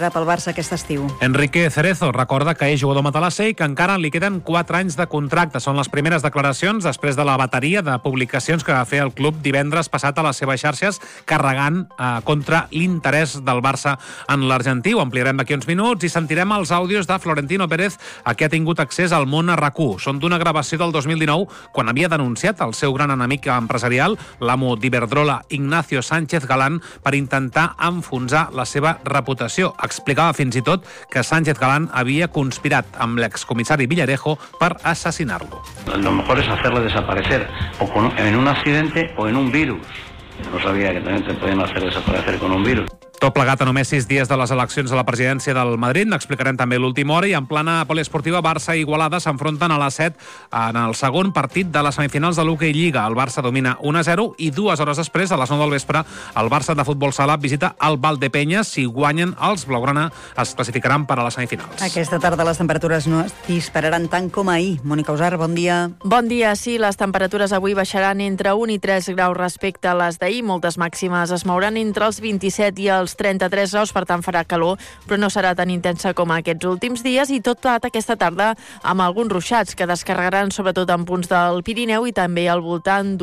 queda pel Barça aquest estiu. Enrique Cerezo recorda que és jugador matalasser i que encara li queden quatre anys de contracte. Són les primeres declaracions després de la bateria de publicacions que va fer el club divendres passat a les seves xarxes, carregant eh, contra l'interès del Barça en l'argentí. Ho ampliarem d'aquí uns minuts i sentirem els àudios de Florentino Pérez, a qui ha tingut accés al món a RAC u. Són d'una gravació del dos mil dinou, quan havia denunciat el seu gran enemic empresarial, l'amo d'Iberdrola, Ignacio Sánchez Galán, per intentar enfonsar la seva reputació. Explicava fins i tot que Sánchez Galán havia conspirat amb l'excomissari Villarejo per assassinar-lo. Lo mejor es hacerle desaparecer, o con, en un accidente o en un virus. No sabía que también te podían hacer desaparecer con un virus. Tot plegat a només sis dies de les eleccions a la presidència del Madrid. N'explicarem també l'última hora i en plana poliesportiva Barça i Igualada s'enfronten a les set en el segon partit de les semifinals de l'Hockey Lliga. El Barça domina un a zero i dues hores després, a les nou del vespre, el Barça de futbol sala visita el Valdepeñas. Si guanyen, els blaugrana es classificaran per a les semifinals. Aquesta tarda les temperatures no es dispararan tant com ahir. Mònica Usar, bon dia. Bon dia, sí, les temperatures avui baixaran entre un i tres graus respecte a les d'ahir. Moltes màximes es mouran entre els vint-i-set i els trenta-tres graus, per tant farà calor, però no serà tan intensa com aquests últims dies, i tot plat aquesta tarda amb alguns ruixats que descarregaran sobretot en punts del Pirineu i també al voltant